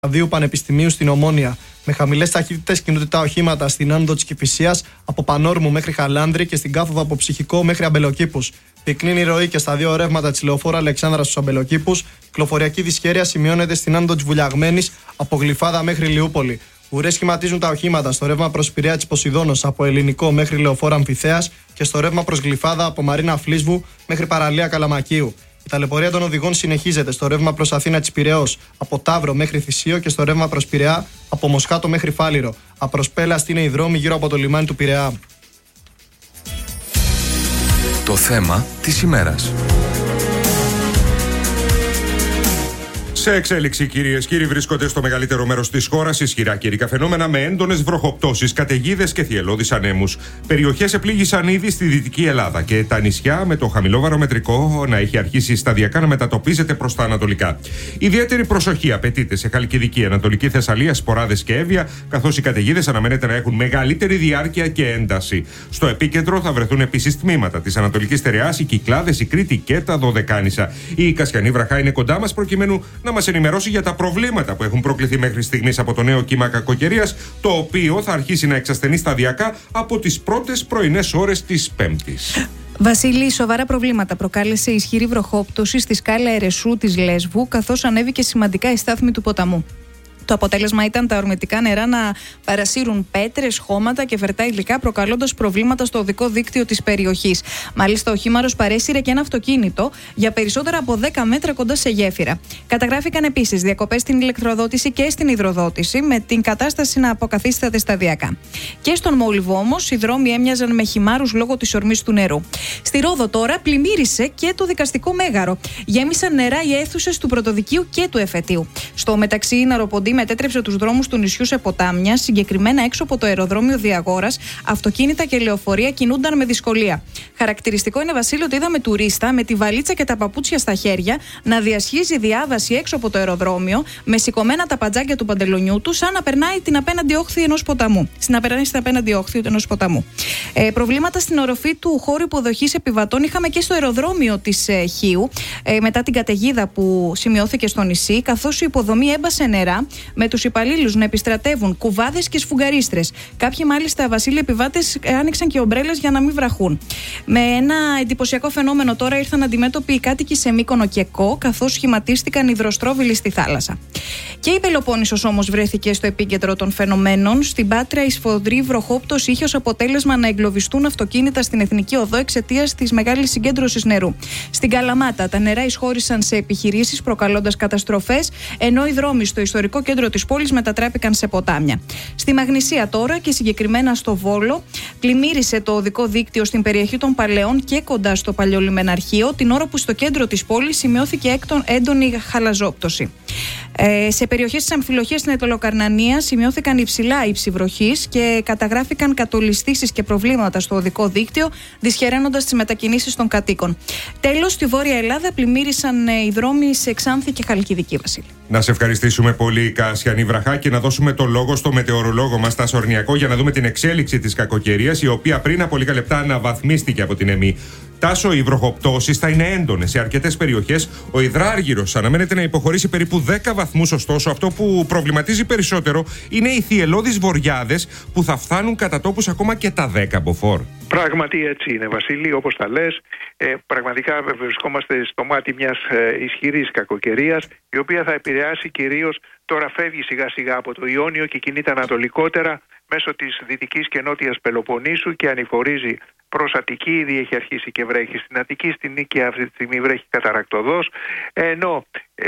Δύο Πανεπιστημίου στην Ομόνια. Με χαμηλές ταχύτητες κινούνται τα οχήματα στην άνοδο της Κηφισίας από Πανόρμου μέχρι Χαλάνδρη και στην κάθοδο από Ψυχικό μέχρι Αμπελοκήπους. Πυκνή η ροή και στα δύο ρεύματα της λεωφόρου Αλεξάνδρας στους Αμπελοκήπους. Κυκλοφοριακή δυσχέρεια σημειώνεται στην άνοδο της Βουλιαγμένης από Γλυφάδα μέχρι Λιούπολη. Ουρές σχηματίζουν τα οχήματα στο ρεύμα προς Πειραιά της Ποσειδώνος από Ελληνικό μέχρι λεωφόρο Αμφιθέας και στο ρεύμα προς Γλυφάδα από Μαρίνα Φλίσβου μέχρι παραλία Καλαμακίου. Η ταλαιπωρία των οδηγών συνεχίζεται στο ρεύμα προς Αθήνα της Πειραιώς από Ταύρο μέχρι Θησίο και στο ρεύμα προς Πειραιά από Μοσχάτο μέχρι Φάληρο. Απροσπέλαστη είναι οι δρόμοι γύρω από το λιμάνι του Πειραιά. Το θέμα της ημέρας. Σε εξέλιξη, κυρίες και κύριοι, βρίσκονται στο μεγαλύτερο μέρος της χώρας ισχυρά καιρικά φαινόμενα με έντονες βροχοπτώσεις, καταιγίδες και θυελλώδεις ανέμους. Περιοχές επλήγησαν ήδη στη Δυτική Ελλάδα και τα νησιά με το χαμηλό βαρομετρικό να έχει αρχίσει σταδιακά να μετατοπίζεται προς τα ανατολικά. Ιδιαίτερη προσοχή απαιτείται σε Χαλκιδική, Ανατολική Θεσσαλία, Σποράδες και Εύβοια, καθώς οι καταιγίδες αναμένεται να έχουν μεγαλύτερη διάρκεια και ένταση. Στο επίκεντρο θα βρεθούν επίσης τμήματα της Ανατολικής Στερεάς, οι Κυκλάδες, η Κρήτη και τα Δωδεκάνησα. Η Κασιανή βραχά είναι κοντά μας προκειμένου να μας ενημερώσει για τα προβλήματα που έχουν προκληθεί μέχρι στιγμής από το νέο κύμα κακοκαιρίας, το οποίο θα αρχίσει να εξασθενεί σταδιακά από τις πρώτες πρωινές ώρες της Πέμπτης. Βασίλη, σοβαρά προβλήματα προκάλεσε η ισχυρή βροχόπτωση στη σκάλα Ερεσού της Λέσβου, καθώς ανέβηκε σημαντικά η στάθμη του ποταμού. Το αποτέλεσμα ήταν τα ορμητικά νερά να παρασύρουν πέτρες, χώματα και φερτά υλικά, προκαλώντας προβλήματα στο οδικό δίκτυο της περιοχής. Μάλιστα, ο χήμαρος παρέσυρε και ένα αυτοκίνητο για περισσότερα από 10 μέτρα κοντά σε γέφυρα. Καταγράφηκαν επίσης διακοπές στην ηλεκτροδότηση και στην υδροδότηση, με την κατάσταση να αποκαθίσταται σταδιακά. Και στον Μόλιβο όμως, οι δρόμοι έμοιαζαν με χυμάρους λόγω της ορμής του νερού. Στη Ρόδο τώρα πλημμύρισε και το δικαστικό μέγαρο. Γέμισαν νερά οι αίθουσες του Πρωτοδικείου και του Εφετείου. Στο μεταξύ, η Ναροποντή μετέτρεψε τους δρόμους του νησιού σε ποτάμια, συγκεκριμένα έξω από το αεροδρόμιο Διαγόρας, αυτοκίνητα και λεωφορεία κινούνταν με δυσκολία. Χαρακτηριστικό είναι, Βασίλη, ότι είδαμε τουρίστα με τη βαλίτσα και τα παπούτσια στα χέρια να διασχίζει διάβαση έξω από το αεροδρόμιο, με σηκωμένα τα παντζάκια του παντελονιού του, σαν να περνάει την απέναντι όχθη ενός ποταμού. Στην απέναντι όχθη ενός ποταμού. Προβλήματα στην οροφή του χώρου υποδοχής επιβατών είχαμε και στο αεροδρόμιο της Χίου, μετά την καταιγίδα που σημειώθηκε στο νησί, καθώς η υποδομή έμπασε νερά, με τους υπαλλήλους να επιστρατεύουν κουβάδες και σφουγγαρίστρες. Κάποιοι, μάλιστα, Βασίλη, επιβάτες άνοιξαν και ομπρέλες για να μην βραχούν. Με ένα εντυπωσιακό φαινόμενο τώρα ήρθαν αντιμέτωποι οι κάτοικοι σε Μύκονο και Κο, καθώς σχηματίστηκαν υδροστρόβιλοι στη θάλασσα. Και η Πελοπόννησος όμως βρέθηκε στο επίκεντρο των φαινομένων. Στην Πάτρα, η σφοδρή βροχόπτωση είχε ως αποτέλεσμα να εγκλωβιστούν αυτοκίνητα στην Εθνική Οδό εξαιτίας της μεγάλης συγκέντρωσης νερού. Στην Καλαμάτα, τα νερά εισχώρησαν σε επιχειρήσεις, προκαλώντας καταστροφές, ενώ οι δρόμοι στο ιστορικό κέντρο της πόλης μετατράπηκαν σε ποτάμια. Στη Μαγνησία τώρα και συγκεκριμένα στο Βόλο, πλημμύρισε το οδικό δίκτυο στην περιοχή των Παλαιών και κοντά στο παλιό λιμεναρχείο, την ώρα που στο κέντρο της πόλης σημειώθηκε έντονη χαλαζόπτωση. Σε περιοχές της Αμφιλοχίας στην Αιτωλοκαρνανία σημειώθηκαν υψηλά ύψη βροχής και καταγράφηκαν κατολιστήσεις και προβλήματα στο οδικό δίκτυο, δυσχεραίνοντας τις μετακινήσεις των κατοίκων. Τέλος, στη Βόρεια Ελλάδα πλημμύρισαν οι δρόμοι σε Ξάνθη και Χαλκιδική, Βασίλη. Να σε ευχαριστήσουμε πολύ, Κασιανή βραχά, και να δώσουμε το λόγο στο μετεωρολόγο μας Τάσο Ορνιακό για να δούμε την εξέλιξη της κακοκαιρίας, η οποία πριν από λίγα λεπτά αναβαθμίστηκε από την ΕΜΗ. Τάσο, οι βροχοπτώσεις θα είναι έντονες σε αρκετές περιοχές. Ο υδράργυρος αναμένεται να υποχωρήσει περίπου 10 βαθμούς, ωστόσο αυτό που προβληματίζει περισσότερο είναι οι θυελλώδεις βοριάδες που θα φτάνουν κατά τόπους ακόμα και τα 10 μποφόρ. Πράγματι έτσι είναι, Βασίλη, όπως τα λες. Πραγματικά βρισκόμαστε στο μάτι μιας ισχυρής κακοκαιρίας, η οποία θα επηρεάσει κυρίως, τώρα φεύγει σιγά σιγά από το Ιόνιο και κινείται ανατολικότερα μέσω της δυτικής και νότιας Πελοποννήσου και ανηφορίζει προς Αττική. Ήδη έχει αρχίσει και βρέχει στην Αττική, στην Νίκαια αυτή τη στιγμή βρέχει καταρακτωδώς, ενώ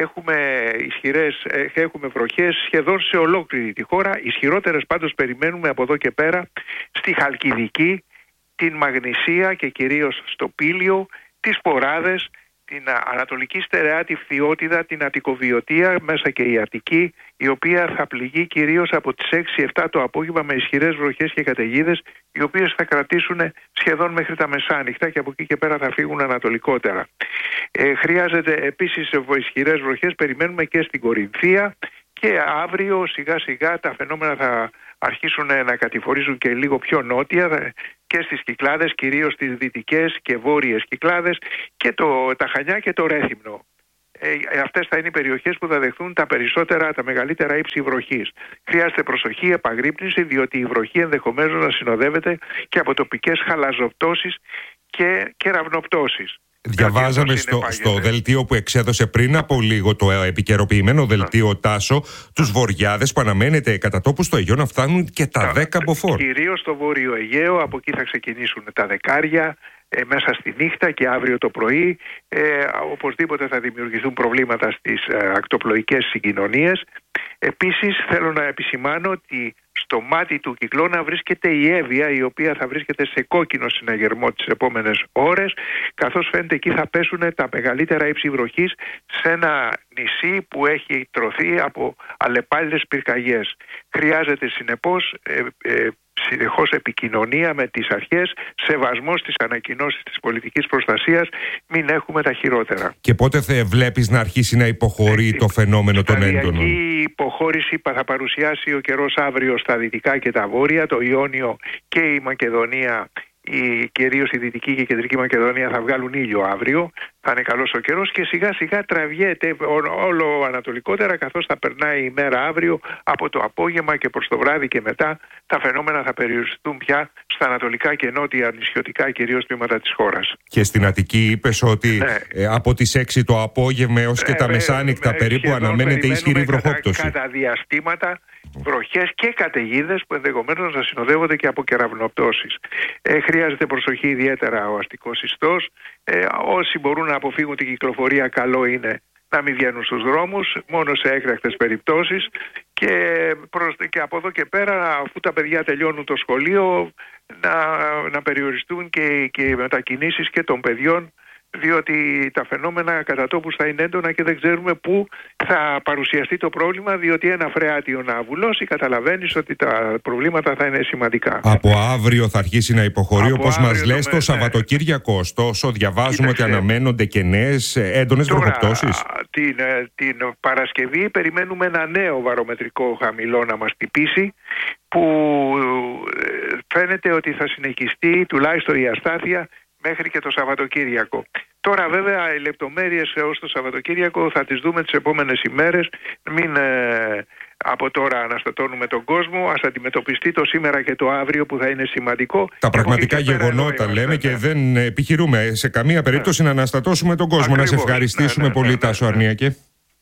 έχουμε βροχές σχεδόν σε ολόκληρη τη χώρα. Ισχυρότερες πάντως περιμένουμε από εδώ και πέρα στη Χαλκιδική, την Μαγνησία και κυρίως στο Πήλιο, τις Σποράδες, την Ανατολική Στερεά, τη Φθιώτιδα, την Αττικοβιωτία, μέσα και η Αττική, η οποία θα πληγεί κυρίως από τις 6-7 το απόγευμα με ισχυρές βροχές και καταιγίδες, οι οποίες θα κρατήσουν σχεδόν μέχρι τα μεσάνυχτα και από εκεί και πέρα θα φύγουν ανατολικότερα. Χρειάζεται επίσης ισχυρές βροχές, περιμένουμε και στην Κορινθία, και αύριο σιγά σιγά τα φαινόμενα θα αρχίσουν να κατηφορίζουν και λίγο πιο νότια και στις Κυκλάδες, κυρίως στις δυτικές και βόρειες Κυκλάδες, και τα Χανιά και το Ρέθυμνο. αυτές θα είναι οι περιοχές που θα δεχθούν τα μεγαλύτερα ύψη βροχής. Χρειάζεται προσοχή, επαγρύπνηση, διότι η βροχή ενδεχομένως να συνοδεύεται και από τοπικές χαλαζοπτώσεις και κεραυνοπτώσεις. Διαβάζαμε στο δελτίο που εξέδωσε πριν από λίγο το επικαιροποιημένο δελτίο Τάσο, τους βοριάδες που αναμένεται κατά τόπου στο Αιγαίο να φτάνουν και τα 10 μποφόρ. Κυρίως στο Βόρειο Αιγαίο, από εκεί θα ξεκινήσουν τα δεκάρια μέσα στη νύχτα και αύριο το πρωί. Οπωσδήποτε θα δημιουργηθούν προβλήματα στις ακτοπλοϊκές συγκοινωνίες. Επίσης θέλω να επισημάνω ότι στο μάτι του κυκλώνα βρίσκεται η Εύβοια, η οποία θα βρίσκεται σε κόκκινο συναγερμό τις επόμενες ώρες, καθώς φαίνεται εκεί θα πέσουν τα μεγαλύτερα ύψη βροχής σε ένα νησί που έχει τρωθεί από αλλεπάλληλες πυρκαγιές. Χρειάζεται συνεπώς συνεχώς επικοινωνία με τις αρχές, σεβασμός στις ανακοινώσεις της πολιτικής προστασίας, μην έχουμε τα χειρότερα. Και πότε θα βλέπεις να αρχίσει να υποχωρεί το φαινόμενο των έντονων? Η υποχώρηση θα παρουσιάσει ο καιρός αύριο στα δυτικά και τα βόρεια, το Ιόνιο και η Μακεδονία. Κυρίως η Δυτική και η Κεντρική Μακεδονία θα βγάλουν ήλιο αύριο, θα είναι καλός ο καιρός και σιγά σιγά τραβιέται όλο ανατολικότερα, καθώς θα περνάει η μέρα αύριο από το απόγευμα και προς το βράδυ και μετά τα φαινόμενα θα περιοριστούν πια στα ανατολικά και νότια νησιωτικά κυρίως τμήματα της χώρας. Και στην Αττική είπες ότι από τις 6 το απόγευμα έως και τα μεσάνυχτα περίπου αναμένεται ισχυρή βροχόπτωση. Κατά διαστήματα βροχές και καταιγίδες που ενδεχομένως να συνοδεύονται και από κεραυνοπτώσεις. Χρειάζεται προσοχή ιδιαίτερα ο αστικός ιστός. Όσοι μπορούν να αποφύγουν την κυκλοφορία, καλό είναι να μην βγαίνουν στους δρόμους, μόνο σε έκτακτες περιπτώσεις και από εδώ και πέρα, αφού τα παιδιά τελειώνουν το σχολείο, να περιοριστούν και οι μετακινήσεις και των παιδιών, διότι τα φαινόμενα κατά τόπους θα είναι έντονα και δεν ξέρουμε πού θα παρουσιαστεί το πρόβλημα, διότι ένα φρεάτιο να βουλώσει, καταλαβαίνεις ότι τα προβλήματα θα είναι σημαντικά. Από αύριο θα αρχίσει να υποχωρεί, όπως μας λες, το Σαββατοκύριακο. Ωστόσο, διαβάζουμε ότι αναμένονται και νέες έντονες βροχοπτώσεις. Την Παρασκευή περιμένουμε ένα νέο βαρομετρικό χαμηλό να μας τυπήσει, που φαίνεται ότι θα συνεχιστεί τουλάχιστον η αστάθεια μέχρι και το Σαββατοκύριακο. Τώρα βέβαια οι λεπτομέρειες ως το Σαββατοκύριακο θα τις δούμε τις επόμενες ημέρες. Μην από τώρα αναστατώνουμε τον κόσμο. Ας αντιμετωπιστεί το σήμερα και το αύριο που θα είναι σημαντικό. Τα πραγματικά γεγονότα λέμε και δεν επιχειρούμε σε καμία περίπτωση να αναστατώσουμε τον κόσμο. Ακριβώς. Να σε ευχαριστήσουμε πολύ, Τάσο Αρνίακε.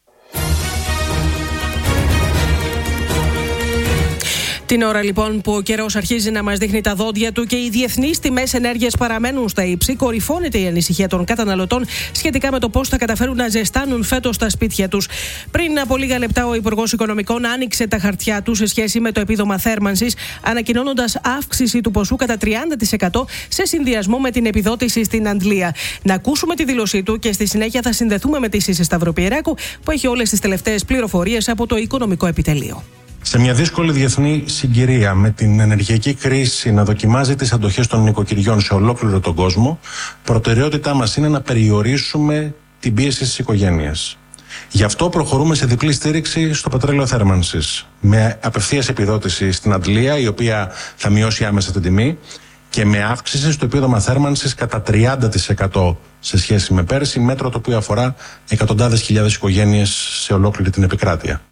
Την ώρα λοιπόν που ο καιρός αρχίζει να μας δείχνει τα δόντια του και οι διεθνείς τιμές ενέργειας παραμένουν στα ύψη, κορυφώνεται η ανησυχία των καταναλωτών σχετικά με το πώς θα καταφέρουν να ζεστάνουν φέτος τα σπίτια τους. Πριν από λίγα λεπτά, ο Υπουργός Οικονομικών άνοιξε τα χαρτιά του σε σχέση με το επίδομα θέρμανσης, ανακοινώνοντας αύξηση του ποσού κατά 30% σε συνδυασμό με την επιδότηση στην Αντλία. Να ακούσουμε τη δήλωσή του και στη συνέχεια θα συνδεθούμε με τη Σύση Σταυροπιεράκου, που έχει όλες τις τελευταίες πληροφορίες από το Οικονομικό Επιτελείο. Σε μια δύσκολη διεθνή συγκυρία, με την ενεργειακή κρίση να δοκιμάζει τις αντοχές των νοικοκυριών σε ολόκληρο τον κόσμο, προτεραιότητά μας είναι να περιορίσουμε την πίεση στις οικογένειες. Γι' αυτό προχωρούμε σε διπλή στήριξη στο πετρέλαιο θέρμανσης, με απευθείας επιδότηση στην Αντλία, η οποία θα μειώσει άμεσα την τιμή, και με αύξηση στο επίδομα θέρμανσης κατά 30% σε σχέση με πέρσι, μέτρο το οποίο αφορά εκατοντάδες χιλιάδες οικογένειες σε ολόκληρη την επικράτεια.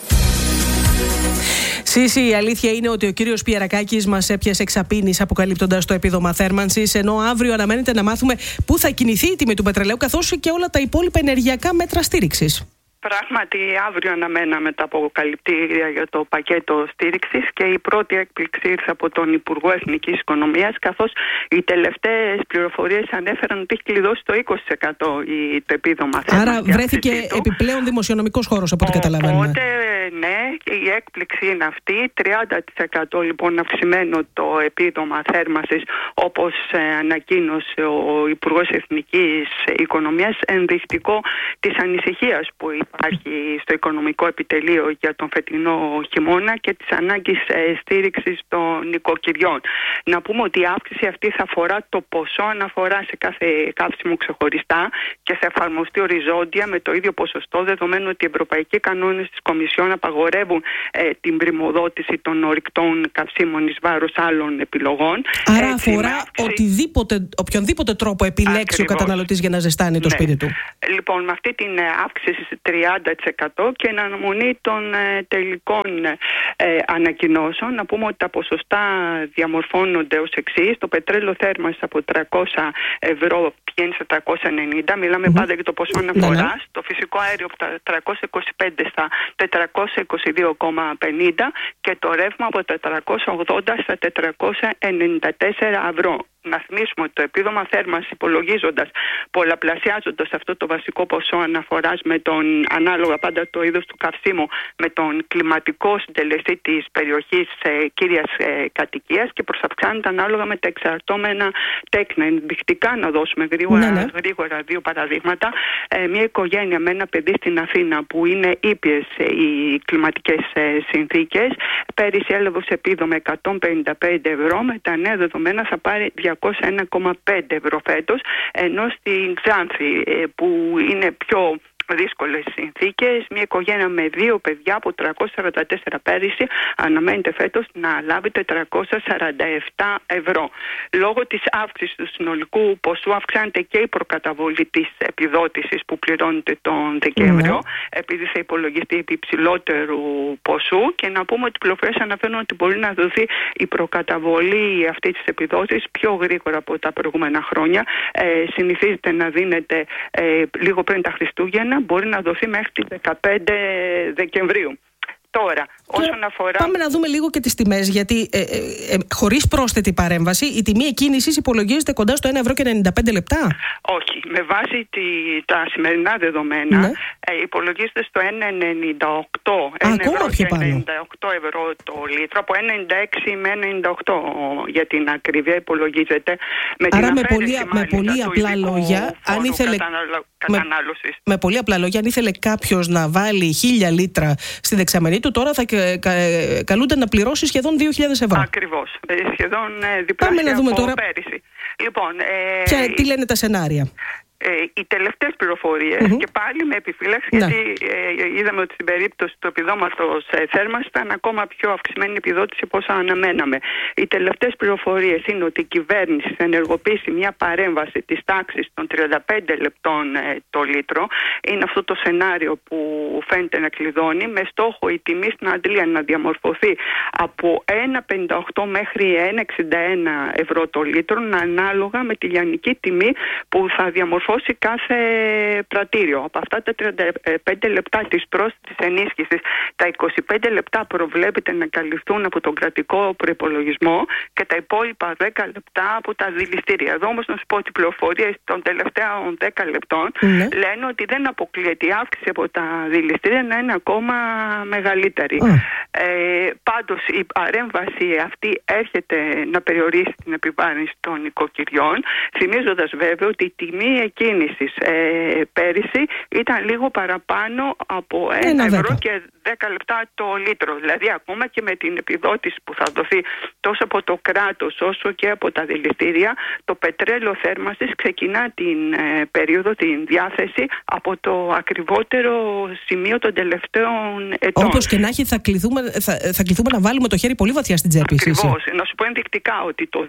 Σύση, η αλήθεια είναι ότι ο κύριος Πιερακάκης μας έπιασε εξαπίνης αποκαλύπτοντας το επίδομα θέρμανσης, ενώ αύριο αναμένεται να μάθουμε πού θα κινηθεί η τιμή του πετρελαίου, καθώς και όλα τα υπόλοιπα ενεργειακά μέτρα στήριξης. Πράγματι, αύριο αναμέναμε τα αποκαλυπτήρια για το πακέτο στήριξης και η πρώτη έκπληξη ήρθε από τον Υπουργό Εθνικής Οικονομίας, καθώς οι τελευταίες πληροφορίες ανέφεραν ότι έχει κλειδώσει το 20% το επίδομα θέρμανσης. Άρα βρέθηκε επιπλέον δημοσιονομικός χώρος, από ό,τι καταλαβαίνουμε. Οπότε, ναι, η έκπληξη είναι αυτή. 30% λοιπόν αυξημένο το επίδομα θέρμανσης, όπως ανακοίνωσε ο Υπουργός Εθνικής Οικονομίας, ενδεικτικό της ανησυχίας που υπάρχει στο Οικονομικό Επιτελείο για τον φετινό χειμώνα και της ανάγκης στήριξης των νοικοκυριών. Να πούμε ότι η αύξηση αυτή θα αφορά το ποσό αναφορά σε κάθε καύσιμο ξεχωριστά και θα εφαρμοστεί οριζόντια με το ίδιο ποσοστό, δεδομένου ότι οι ευρωπαϊκοί κανόνες της Κομισιόν απαγορεύουν την πρημοδότηση των ορυκτών καυσίμων εις βάρος άλλων επιλογών. Άρα αφορά οποιονδήποτε τρόπο επιλέξει ο καταναλωτής για να ζεστάνει το σπίτι του. Λοιπόν, με αυτή την αύξηση 30% και εν αναμονή των τελικών ανακοινώσεων, να πούμε ότι τα ποσοστά διαμορφώνονται ως εξής. Το πετρέλαιο θέρμανσης από 300 ευρώ πηγαίνει σε 390, μιλάμε πάντα για το ποσό αναφοράς. Το φυσικό αέριο από τα 325 στα 422,50 και το ρεύμα από τα 480 στα 494 ευρώ. Να θυμίσουμε ότι το επίδομα θέρμανσης, υπολογίζοντας, πολλαπλασιάζοντας αυτό το βασικό ποσό αναφοράς με τον, ανάλογα πάντα το είδος του καυσίμου, με τον κλιματικό συντελεστή της περιοχής κύριας κατοικίας και προσαυξάνεται ανάλογα με τα εξαρτώμενα τέκνα. Ενδεικτικά να δώσουμε γρήγορα δύο παραδείγματα. Μια οικογένεια με ένα παιδί στην Αθήνα που είναι ήπιες οι κλιματικές συνθήκες, πέρυσι έλαβε επίδομα 155 ευρώ, με τα νέα δεδομένα θα πάρει 201,5 ευρώ φέτος, ενώ στην Ξάνθη που είναι πιο δύσκολες συνθήκες, μια οικογένεια με 2 παιδιά από 344 πέρυσι αναμένεται φέτος να λάβει 447 ευρώ. Λόγω της αύξησης του συνολικού ποσού αυξάνεται και η προκαταβολή της επιδότησης που πληρώνεται τον Δεκέμβριο, επειδή θα υπολογιστεί επί υψηλότερου ποσού, και να πούμε ότι οι πληροφορίες αναφέρουν ότι μπορεί να δοθεί η προκαταβολή αυτή της επιδότησης πιο γρήγορα από τα προηγούμενα χρόνια. Συνηθίζεται να δίνεται λίγο πριν τα Χριστούγεννα, μπορεί να δοθεί μέχρι τις 15 Δεκεμβρίου. Τώρα, όσον αφορά... Πάμε να δούμε λίγο και τις τιμές, γιατί χωρίς πρόσθετη παρέμβαση η τιμή εκκίνησης υπολογίζεται κοντά στο 1 ευρώ και 95 λεπτά. Όχι, με βάση τα σημερινά δεδομένα υπολογίζεται στο 1,98 ευρώ το λίτρο, από 96 με 98 για την ακρίβεια υπολογίζεται. Άρα με πολύ απλά λόγια, αν ήθελε... Με πολύ απλά λόγια, αν ήθελε κάποιος να βάλει 1.000 λίτρα στη δεξαμενή του, τώρα θα καλούνται να πληρώσει σχεδόν 2.000 ευρώ. Ακριβώς. Σχεδόν διπλάσια από πέρυσι. Λοιπόν, τι λένε τα σενάρια? Οι τελευταίες πληροφορίες, και πάλι με επιφύλαξη, γιατί είδαμε ότι στην περίπτωση του επιδόματος θέρμανσης ήταν ακόμα πιο αυξημένη η επιδότηση από όσα αναμέναμε. Οι τελευταίες πληροφορίες είναι ότι η κυβέρνηση θα ενεργοποιήσει μια παρέμβαση της τάξης των 35 λεπτών το λίτρο. Είναι αυτό το σενάριο που φαίνεται να κλειδώνει, με στόχο η τιμή στην Αντλία να διαμορφωθεί από 1,58 μέχρι 1,61 ευρώ το λίτρο, ανάλογα με τη λιανική τιμή που θα διαμορφώσει κάθε πρατήριο. Από αυτά τα 35 λεπτά της πρόσθετης ενίσχυσης, τα 25 λεπτά προβλέπεται να καλυφθούν από τον κρατικό προϋπολογισμό και τα υπόλοιπα 10 λεπτά από τα δηληστήρια. Εδώ όμως να σου πω ότι οι πληροφορίες των τελευταίων 10 λεπτών λένε ότι δεν αποκλείεται η αύξηση από τα δηληστήρια να είναι ακόμα μεγαλύτερη. Πάντως η παρέμβαση αυτή έρχεται να περιορίσει την επιβάρυνση των οικοκυριών, θυμίζοντας βέβαια ότι η τιμή εκκίνησης πέρυσι ήταν λίγο παραπάνω από 1 ευρώ και 10 λεπτά το λίτρο. Δηλαδή ακόμα και με την επιδότηση που θα δοθεί τόσο από το κράτος όσο και από τα δηληστήρια, το πετρέλαιο θέρμανσης ξεκινά την περίοδο, την διάθεση από το ακριβότερο σημείο των τελευταίων ετών. Όπως και να έχει, θα κληθούμε να βάλουμε το χέρι πολύ βαθιά στην τσέπη. Ακριβώς. Να σου πω ενδεικτικά ότι το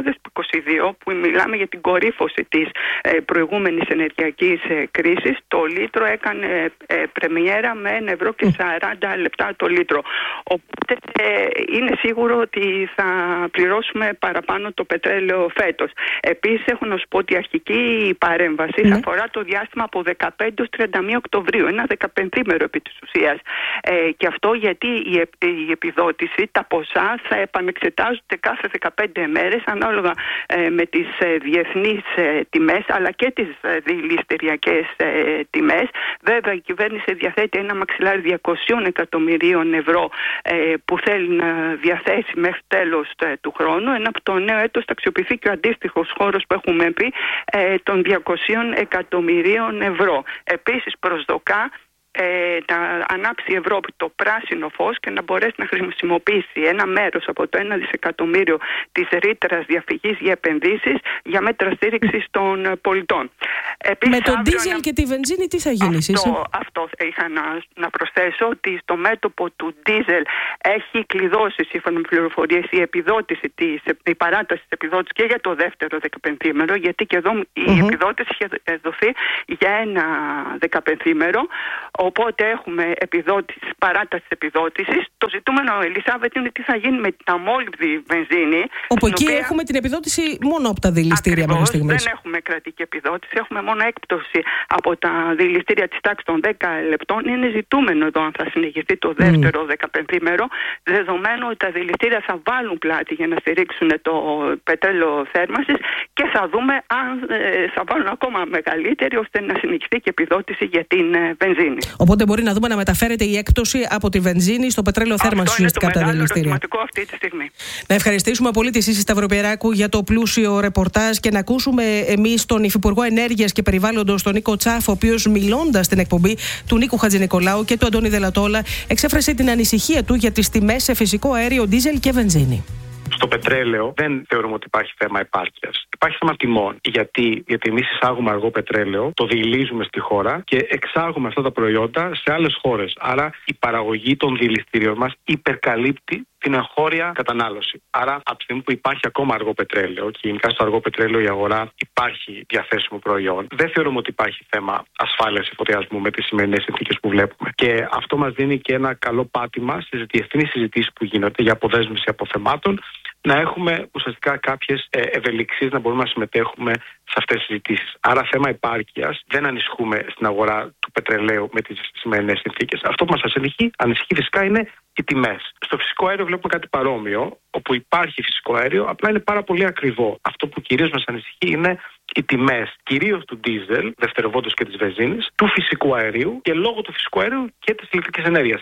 2022, που μιλάμε για την κορύφωση της προηγούμενης ενεργειακής κρίσης, το λίτρο έκανε πρεμιέρα με 1 ευρώ και 40 λεπτά το λίτρο. Οπότε είναι σίγουρο ότι θα πληρώσουμε παραπάνω το πετρέλαιο φέτος. Επίσης έχω να σου πω ότι η αρχική παρέμβαση θα αφορά το διάστημα από 15 έως 31 Οκτωβρίου, ένα 15ημερο επί της ουσίας. Και αυτό γιατί η επιδότηση, τα ποσά θα επανεξετάζονται κάθε 15 μέρες ανάλογα με τις διεθνείς τιμές αλλά και τις δηληστηριακές τιμές. Βέβαια η κυβέρνηση διαθέτει ένα μαξιλάρι 200 εκατομμυρίων ευρώ που θέλει να διαθέσει μέχρι τέλος του χρόνου, ενώ από το νέο έτος θα αξιοποιηθεί και ο αντίστοιχος χώρος που έχουμε πει των 200 εκατομμυρίων ευρώ. Επίσης προσδοκά να ανάψει η Ευρώπη το πράσινο φως και να μπορέσει να χρησιμοποιήσει ένα μέρος από το 1 δισεκατομμύριο της ρήτρας διαφυγής για επενδύσεις για μέτρα στήριξης των πολιτών. Επίσης, με τον ντίζελ και τη βενζίνη τι θα γίνει? Αυτό είχα να προσθέσω, ότι στο μέτωπο του ντίζελ έχει κλειδώσει, σύμφωνα με πληροφορίες, η παράταση της επιδότησης και για το δεύτερο 15ήμερο, γιατί και εδώ η επιδότηση είχε δοθεί για ένα 15ήμερο. Οπότε έχουμε παράταση της επιδότησης. Το ζητούμενο, Ελισάβετ, είναι τι θα γίνει με την αμόλυβδη βενζίνη. Όπου εκεί έχουμε την επιδότηση μόνο από τα δηληστήρια μέχρι στιγμής. Δεν έχουμε κρατική επιδότηση, έχουμε μόνο έκπτωση από τα δηληστήρια της τάξης των 10 λεπτών. Είναι ζητούμενο εδώ αν θα συνεχιστεί το δεύτερο 15ήμερο, δεδομένου ότι τα δηληστήρια θα βάλουν πλάτη για να στηρίξουν το πετρέλαιο θέρμανσης και θα δούμε αν θα βάλουν ακόμα μεγαλύτερη, ώστε να συνεχιστεί και επιδότηση για την βενζίνη. Οπότε μπορεί να δούμε να μεταφέρεται η έκπτωση από τη βενζίνη στο πετρέλαιο θέρμανσης ουσιαστικά από τα δηληστήρια. Αυτό είναι αυτή τη στιγμή. Να ευχαριστήσουμε πολύ τη Σύση Σταυροπιεράκου για το πλούσιο ρεπορτάζ και να ακούσουμε εμείς τον Υφυπουργό Ενέργειας και Περιβάλλοντος, τον Νίκο Τσάφ, ο οποίος μιλώντας στην εκπομπή του Νίκου Χατζηνικολάου και του Αντώνη Δελατόλα, εξέφρασε την ανησυχία του για τις τιμές σε φυσικό αέριο, ντίζελ και βενζίνη. Στο πετρέλαιο δεν θεωρούμε ότι υπάρχει θέμα επάρκειας. Υπάρχει θέμα τιμών. Γιατί εμείς εισάγουμε αργό πετρέλαιο, το δειλίζουμε στη χώρα και εξάγουμε αυτά τα προϊόντα σε άλλες χώρες. Άρα η παραγωγή των δειλιστήριων μας υπερκαλύπτει την εγχώρια κατανάλωση. Άρα, από τη στιγμή που υπάρχει ακόμα αργό πετρέλαιο και γενικά στο αργό πετρέλαιο η αγορά υπάρχει διαθέσιμο προϊόν, δεν θεωρούμε ότι υπάρχει θέμα ασφάλειας εφοδιασμού με τις σημερινές συνθήκες που βλέπουμε. Και αυτό μας δίνει και ένα καλό πάτημα στις διεθνείς συζητήσεις που γίνονται για αποδέσμευση αποθεμάτων, να έχουμε ουσιαστικά κάποιες ευελιξίες να μπορούμε να συμμετέχουμε σε αυτές τις συζητήσεις. Άρα, θέμα επάρκειας, δεν ανησυχούμε στην αγορά του πετρελαίου με τις σημερινές συνθήκες. Αυτό που μας ανησυχεί φυσικά είναι οι τιμές. Στο φυσικό αέριο βλέπουμε κάτι παρόμοιο, όπου υπάρχει φυσικό αέριο, απλά είναι πάρα πολύ ακριβό. Αυτό που κυρίως μας ανησυχεί είναι οι τιμές, κυρίως του ντίζελ, δευτεροβόντως και της βενζίνης, του φυσικού αερίου και λόγω του φυσικού αερίου και της ηλεκτρικής ενέργειας.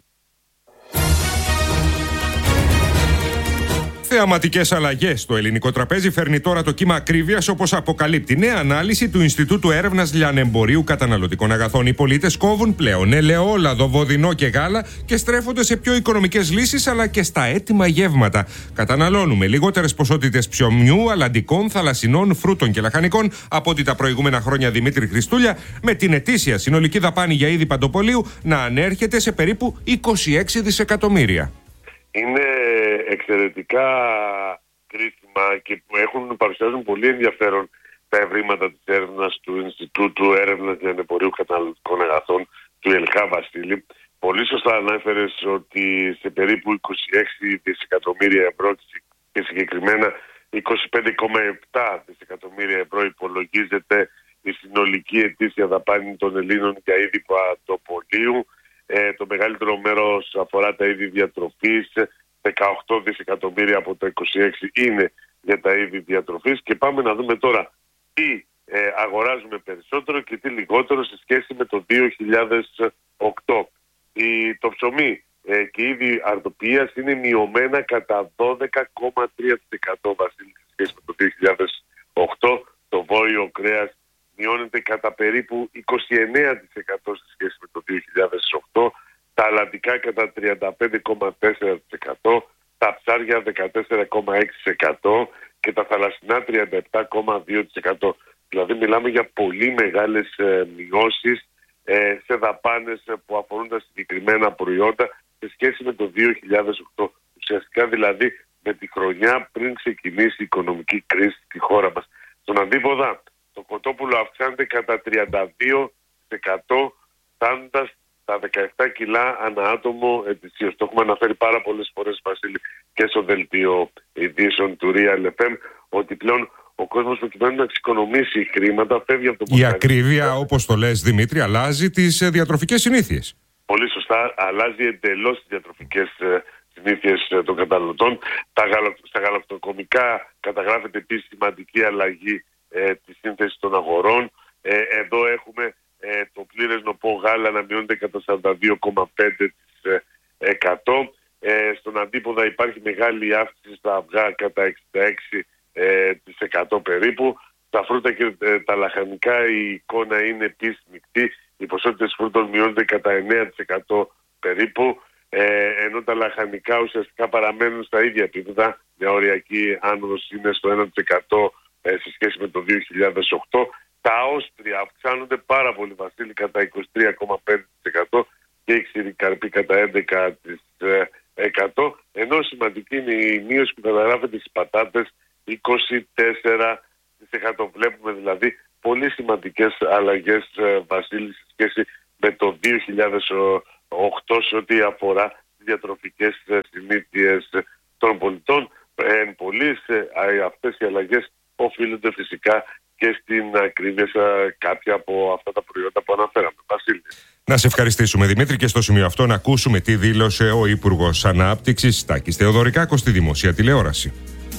Θεαματικές αλλαγές. Το ελληνικό τραπέζι φέρνει τώρα το κύμα ακρίβειας, όπως αποκαλύπτει νέα ανάλυση του Ινστιτούτου Έρευνας Λιανεμπορίου Καταναλωτικών Αγαθών. Οι πολίτες κόβουν πλέον ελαιόλαδο, βοδινό και γάλα και στρέφονται σε πιο οικονομικές λύσεις αλλά και στα έτοιμα γεύματα. Καταναλώνουμε λιγότερες ποσότητες ψωμιού, αλαντικών, θαλασσινών, φρούτων και λαχανικών από ότι τα προηγούμενα χρόνια, Δημήτρη Χριστούλια, με την ετήσια συνολική δαπάνη για είδη παντοπολίου να ανέρχεται σε περίπου 26 δισεκατομμύρια. Είναι εξαιρετικά κρίσιμα και που παρουσιάζουν πολύ ενδιαφέρον τα ευρήματα της έρευνας του Ινστιτούτου Έρευνας Λιανεμπορίου Καταναλωτικών Αγαθών του ΕΛΧΑ, Βασίλη. Πολύ σωστά ανέφερες ότι σε περίπου 26 δισεκατομμύρια ευρώ και συγκεκριμένα 25,7 δισεκατομμύρια ευρώ υπολογίζεται η συνολική ετήσια δαπάνη των Ελλήνων για είδη παντοπολίου. Το μεγαλύτερο μέρος αφορά τα είδη διατροφής, 18 δισεκατομμύρια από τα 26 είναι για τα είδη διατροφής και πάμε να δούμε τώρα τι αγοράζουμε περισσότερο και τι λιγότερο σε σχέση με το 2008. Το ψωμί και είδη αρτοποιίας είναι μειωμένα κατά 12,3% Βασίλη σε σχέση με το 2008. Το βόλιο κρέας μειώνεται κατά περίπου 29% σε σχέση με το 2008, τα αλαντικά κατά 35,4%, τα ψάρια 14,6% και τα θαλασσινά 37,2%. Δηλαδή μιλάμε για πολύ μεγάλες μειώσεις σε δαπάνες που αφορούν τα συγκεκριμένα προϊόντα σε σχέση με το 2008. Ουσιαστικά δηλαδή με τη χρονιά πριν ξεκινήσει η οικονομική κρίση στη χώρα μας. Στον αντίποδα, το κοτόπουλο αυξάνεται κατά 32%, φτάνοντας τα 17 κιλά ανά άτομο ετησίως. Το έχουμε αναφέρει πάρα πολλές φορές, Βασίλη, και στο δελτίο ειδήσεων του Real FM, ότι πλέον ο κόσμος προκειμένου να εξοικονομήσει χρήματα φεύγει από το πορτοκάλι. Η ακρίβεια, όπως το λες, Δημήτρη, αλλάζει τις διατροφικές συνήθειες. Πολύ σωστά, αλλάζει εντελώς τις διατροφικές συνήθειες των καταναλωτών. Στα γαλακτοκομικά καταγράφεται επίσης σημαντική αλλαγή τη σύνθεση των αγορών. Εδώ έχουμε το πλήρες νοπό γάλα να μειώνεται κατά 42,5%. Στον αντίποδα υπάρχει μεγάλη αύξηση στα αυγά κατά 66% περίπου. Στα φρούτα και τα λαχανικά η εικόνα είναι επίσης μεικτή. οι ποσότητες φρούτων μειώνονται κατά 9% περίπου, ενώ τα λαχανικά ουσιαστικά παραμένουν στα ίδια επίπεδα. Μια οριακή άνοδος είναι στο 1% σε σχέση με το 2008. Τα όστρια αυξάνονται πάρα πολύ, Βασίλη, κατά 23,5% και η ξηρή καρπή κατά 11%, ενώ σημαντική είναι η μείωση που καταγράφεται στις πατάτες, 24%. Βλέπουμε δηλαδή πολύ σημαντικές αλλαγές, Βασίλη, σε σχέση με το 2008 σε ό,τι αφορά τις διατροφικές συνήθειες των πολιτών. Εν πολλοίς, αυτές οι αλλαγές οφείλονται φυσικά και στην ακρίβεια σε κάποια από αυτά τα προϊόντα που αναφέραμε. Βασίλη. Να σε ευχαριστήσουμε, Δημήτρη, και στο σημείο αυτό να ακούσουμε τι δήλωσε ο Υπουργός Ανάπτυξης Τάκης Θεοδωρικάκος στη δημοσία τηλεόραση.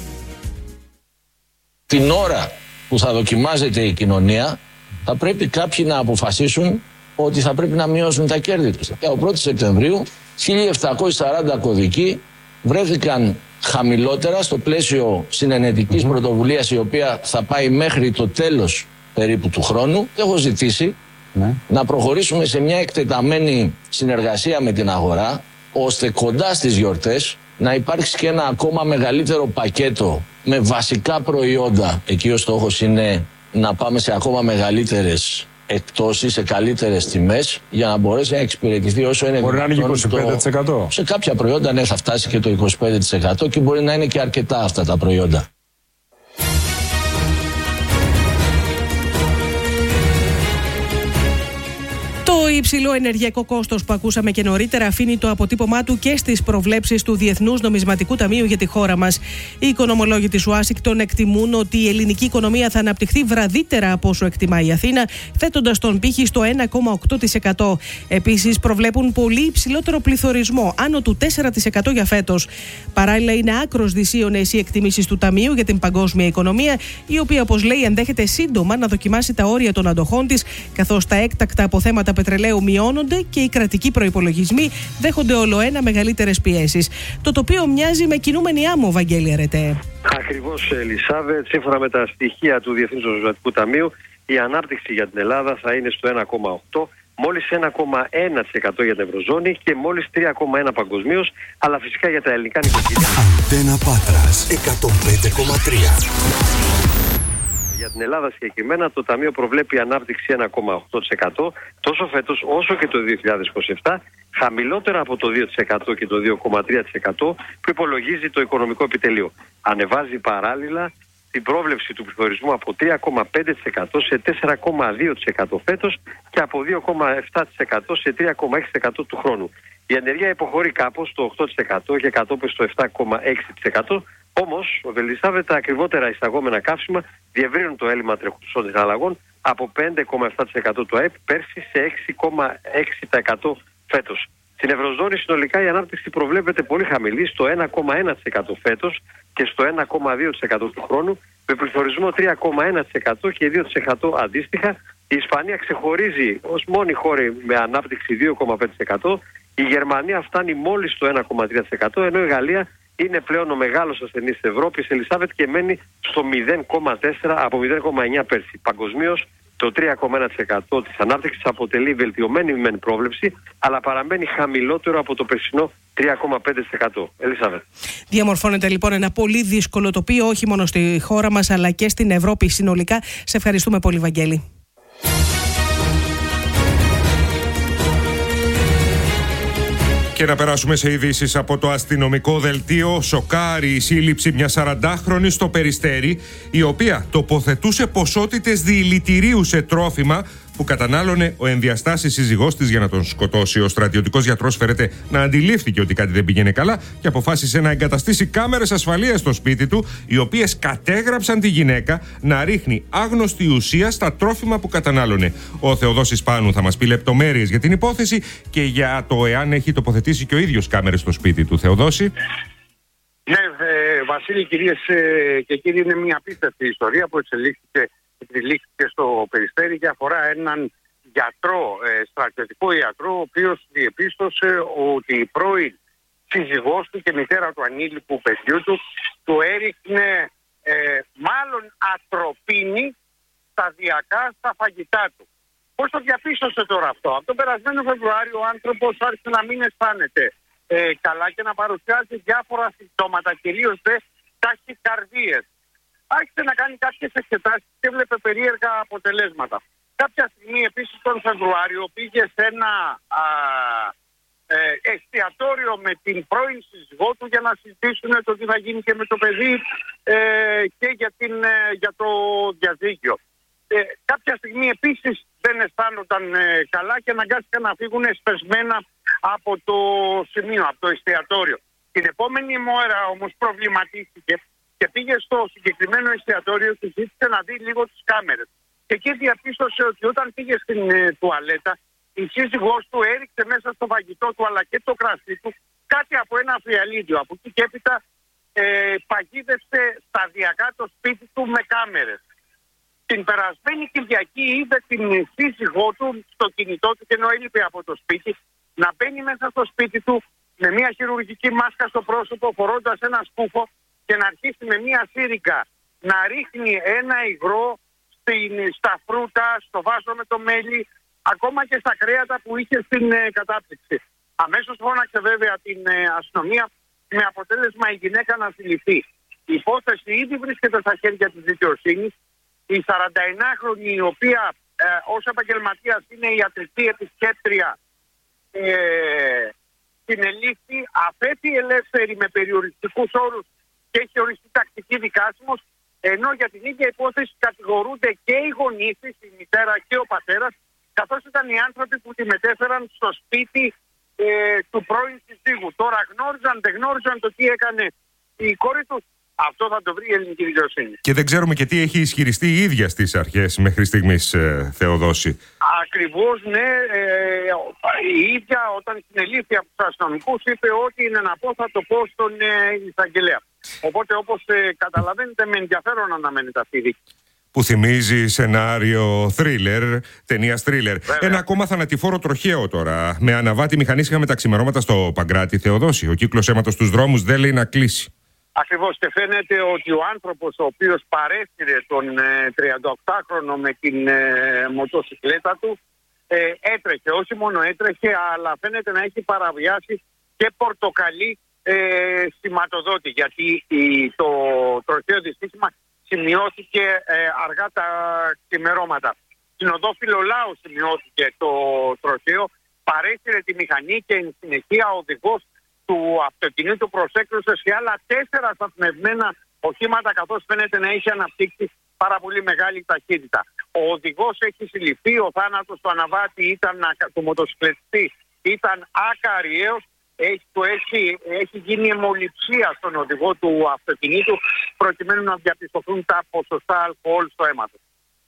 Την ώρα που θα δοκιμάζεται η κοινωνία, θα πρέπει κάποιοι να αποφασίσουν ότι θα πρέπει να μειώσουν τα κέρδη τους. Και από 1η Σεπτεμβρίου, 1.740 κωδικοί βρέθηκαν χαμηλότερα στο πλαίσιο συνενετικής πρωτοβουλίας, η οποία θα πάει μέχρι το τέλος περίπου του χρόνου. Έχω ζητήσει να προχωρήσουμε σε μια εκτεταμένη συνεργασία με την αγορά, ώστε κοντά στις γιορτές να υπάρξει και ένα ακόμα μεγαλύτερο πακέτο με βασικά προϊόντα. Εκεί ο στόχος είναι να πάμε σε ακόμα μεγαλύτερες εκτόσεις, σε καλύτερες τιμές, για να μπορέσει να εξυπηρετηθεί όσο είναι δυνατόν. Μπορεί να είναι και 25%. Σε κάποια προϊόντα ναι, θα φτάσει και το 25% και μπορεί να είναι και αρκετά αυτά τα προϊόντα. Το υψηλό ενεργειακό κόστος που ακούσαμε και νωρίτερα αφήνει το αποτύπωμά του και στις προβλέψεις του Διεθνούς Νομισματικού Ταμείου για τη χώρα μας. Οι οικονομολόγοι της Ουάσιγκτον εκτιμούν ότι η ελληνική οικονομία θα αναπτυχθεί βραδύτερα από όσο εκτιμά η Αθήνα, θέτοντας τον πύχη στο 1,8%. Επίσης, προβλέπουν πολύ υψηλότερο πληθωρισμό, άνω του 4% για φέτος. Παράλληλα, είναι άκρως δυσίωνες οι εκτιμήσεις του Ταμείου για την παγκόσμια οικονομία, η οποία, όπως λέει, ενδέχεται σύντομα να δοκιμάσει τα όρια των αντοχών της, καθώς τα έκτακτα αποθέματα πετρελαίου μειώνονται και οι κρατικοί προϋπολογισμοί δέχονται ολοένα μεγαλύτερες πιέσεις. Το τοπίο μοιάζει με κινούμενη άμμο, Βαγγέλη Αρετέ. Ακριβώς, Ελισάβετ. Σύμφωνα με τα στοιχεία του Διεθνούς Νομισματικού Ταμείου, η ανάπτυξη για την Ελλάδα θα είναι στο 1,8%, μόλις 1,1% για την Ευρωζώνη και μόλις 3,1% παγκοσμίως, αλλά φυσικά για τα ελληνικά νοικοκυριά. Αντένα Πάτρας 105,3. Για την Ελλάδα συγκεκριμένα, το Ταμείο προβλέπει ανάπτυξη 1,8% τόσο φέτος όσο και το 2027, χαμηλότερα από το 2% και το 2,3% που υπολογίζει το οικονομικό επιτελείο. Ανεβάζει παράλληλα την πρόβλεψη του πληθωρισμού από 3,5% σε 4,2% φέτος και από 2,7% σε 3,6% του χρόνου. Η ανεργία υποχωρεί κάπως στο 8% και κατόπιν στο 7,6%. Όμως, Βελισσάβε, τα ακριβότερα εισαγόμενα καύσιμα διευρύνουν το έλλειμμα τρεχουσών συναλλαγών από 5,7% του ΑΕΠ πέρσι σε 6,6% φέτος. Στην Ευρωζώνη συνολικά η ανάπτυξη προβλέπεται πολύ χαμηλή, στο 1,1% φέτος και στο 1,2% του χρόνου, με πληθωρισμό 3,1% και 2% αντίστοιχα. Η Ισπανία ξεχωρίζει ως μόνη χώρα με ανάπτυξη 2,5%. Η Γερμανία φτάνει μόλις στο 1,3%, ενώ η Γαλλία είναι πλέον ο μεγάλος ασθενής της Ευρώπης, Ελισάβετ, και μένει στο 0,4% από 0,9% πέρσι. Παγκοσμίως, το 3,1% της ανάπτυξης αποτελεί βελτιωμένη μεν πρόβλεψη, αλλά παραμένει χαμηλότερο από το περσινό 3,5%. Ελισάβετ. Διαμορφώνεται λοιπόν ένα πολύ δύσκολο τοπίο, όχι μόνο στη χώρα μας, αλλά και στην Ευρώπη συνολικά. Σε ευχαριστούμε πολύ, Βαγγέλη. Και να περάσουμε σε ειδήσεις από το αστυνομικό δελτίο. Σοκάρει η σύλληψη μια 40χρονη στο Περιστέρι, η οποία τοποθετούσε ποσότητες διηλητηρίου σε τρόφιμα που κατανάλωνε ο ενδιαστάσης σύζυγός της για να τον σκοτώσει. Ο στρατιωτικός γιατρός, φέρεται, να αντιλήφθηκε ότι κάτι δεν πήγαινε καλά και αποφάσισε να εγκαταστήσει κάμερες ασφαλείας στο σπίτι του, οι οποίες κατέγραψαν τη γυναίκα να ρίχνει άγνωστη ουσία στα τρόφιμα που κατανάλωνε. Ο Θεοδόσης Πάνου θα μας πει λεπτομέρειες για την υπόθεση και για το εάν έχει τοποθετήσει και ο ίδιος κάμερες στο σπίτι του. Θεοδόση. Ναι, Βασίλη, κυρίες και κύριοι, είναι μια απίστευτη ιστορία που εξελίχθηκε στο Περιστέρι και αφορά έναν γιατρό, στρατιωτικό ιατρό, ο οποίος διεπίστωσε ότι η πρώην σύζυγός του και μητέρα του ανήλικου παιδιού του έριχνε μάλλον ατροπίνη σταδιακά στα φαγητά του. Πώς το διαπίστωσε τώρα αυτό? Από τον περασμένο Φεβρουάριο ο άνθρωπος άρχισε να μην αισθάνεται καλά και να παρουσιάζει διάφορα συμπτώματα, κυρίως ταχυκαρδίες. Άρχισε να κάνει κάποιες εξετάσεις και έβλεπε περίεργα αποτελέσματα. Κάποια στιγμή επίσης τον Φεβρουάριο πήγε σε ένα εστιατόριο με την πρώην σύζυγό του για να συζητήσουν το τι θα γίνει και με το παιδί και για το διαζύγιο. Κάποια στιγμή επίσης δεν αισθάνονταν καλά και αναγκάστηκαν να φύγουν σπεσμένα από το σημείο, από το εστιατόριο. Την επόμενη μέρα όμως προβληματίστηκε και πήγε στο συγκεκριμένο εστιατόριο και ζήτησε να δει λίγο τις κάμερες. Και εκεί διαπίστωσε ότι όταν πήγε στην τουαλέτα, η σύζυγός του έριξε μέσα στο φαγητό του αλλά και το κρασί του κάτι από ένα φιαλίδιο. Από εκεί και έπειτα παγίδευσε σταδιακά το σπίτι του με κάμερες. Την περασμένη Κυριακή είδε την σύζυγό του στο κινητό του και ενώ έλειπε από το σπίτι να μπαίνει μέσα στο σπίτι του με μια χειρουργική μάσκα στο πρόσωπο, φορώντας ένα σκούφο και να αρχίσει με μια σύριγγα να ρίχνει ένα υγρό στα φρούτα, στο βάζο με το μέλι, ακόμα και στα κρέατα που είχε στην κατάπτυξη. Αμέσως φώναξε βέβαια την αστυνομία με αποτέλεσμα η γυναίκα να συλληφθεί. Η υπόθεση ήδη βρίσκεται στα χέρια της δικαιοσύνης. Η 49χρονη, η οποία ως επαγγελματίας είναι ιατρική επισκέπτρια, συνελήφθη, αφέθη ελεύθερη με περιοριστικούς όρους και έχει οριστεί τακτική δικάσιμος, ενώ για την ίδια υπόθεση κατηγορούνται και οι γονείς της, η μητέρα και ο πατέρας, καθώς ήταν οι άνθρωποι που τη μετέφεραν στο σπίτι του πρώην συζύγου. Τώρα δεν γνώριζαν το τι έκανε η κόρη του. Αυτό θα το βρει η ελληνική δικαιοσύνη. Και δεν ξέρουμε και τι έχει ισχυριστεί η ίδια στις αρχές μέχρι στιγμής, Θεοδόση. Ακριβώς, ναι. Η ίδια όταν συνελήφθη από τους αστυνομικούς είπε ότι είναι να πω, θα το πω στον εισαγγελέα. Οπότε όπως καταλαβαίνετε με ενδιαφέρον αναμένεται αυτή η δίκη. Που θυμίζει σενάριο θρίλερ, ταινία θρίλερ. Ένα ακόμα θανατηφόρο τροχαίο τώρα. Με αναβάτη μηχανή είχαμε τα ξημερώματα στο Παγκράτη, Θεοδόση. Ο κύκλος αίματος στους δρόμους δεν λέει να κλείσει. Ακριβώς, και φαίνεται ότι ο άνθρωπος ο οποίος παρέσυρε τον 38χρονο με την μοτοσυκλέτα του έτρεχε, όχι μόνο έτρεχε, αλλά φαίνεται να έχει παραβιάσει και πορτοκαλί σηματοδότη, γιατί το τροχαίο δυστύχημα σημειώθηκε αργά τα ξημερώματα. Στην οδό Φιλολάου σημειώθηκε το τροχαίο, παρέσυρε τη μηχανή και εν συνεχεία ο οδηγός του αυτοκινήτου προσέκρουσε σε άλλα 4 σταθμευμένα οχήματα, καθώς φαίνεται να έχει αναπτύξει πάρα πολύ μεγάλη ταχύτητα. Ο οδηγός έχει συλληφθεί, ο θάνατος του αναβάτη του μοτοσυκλετιστή ήταν ακαριαίος. Έχει γίνει αιμοληψία στον οδηγό του αυτοκινήτου προκειμένου να διαπιστωθούν τα ποσοστά αλκοόλ στο αίμα του.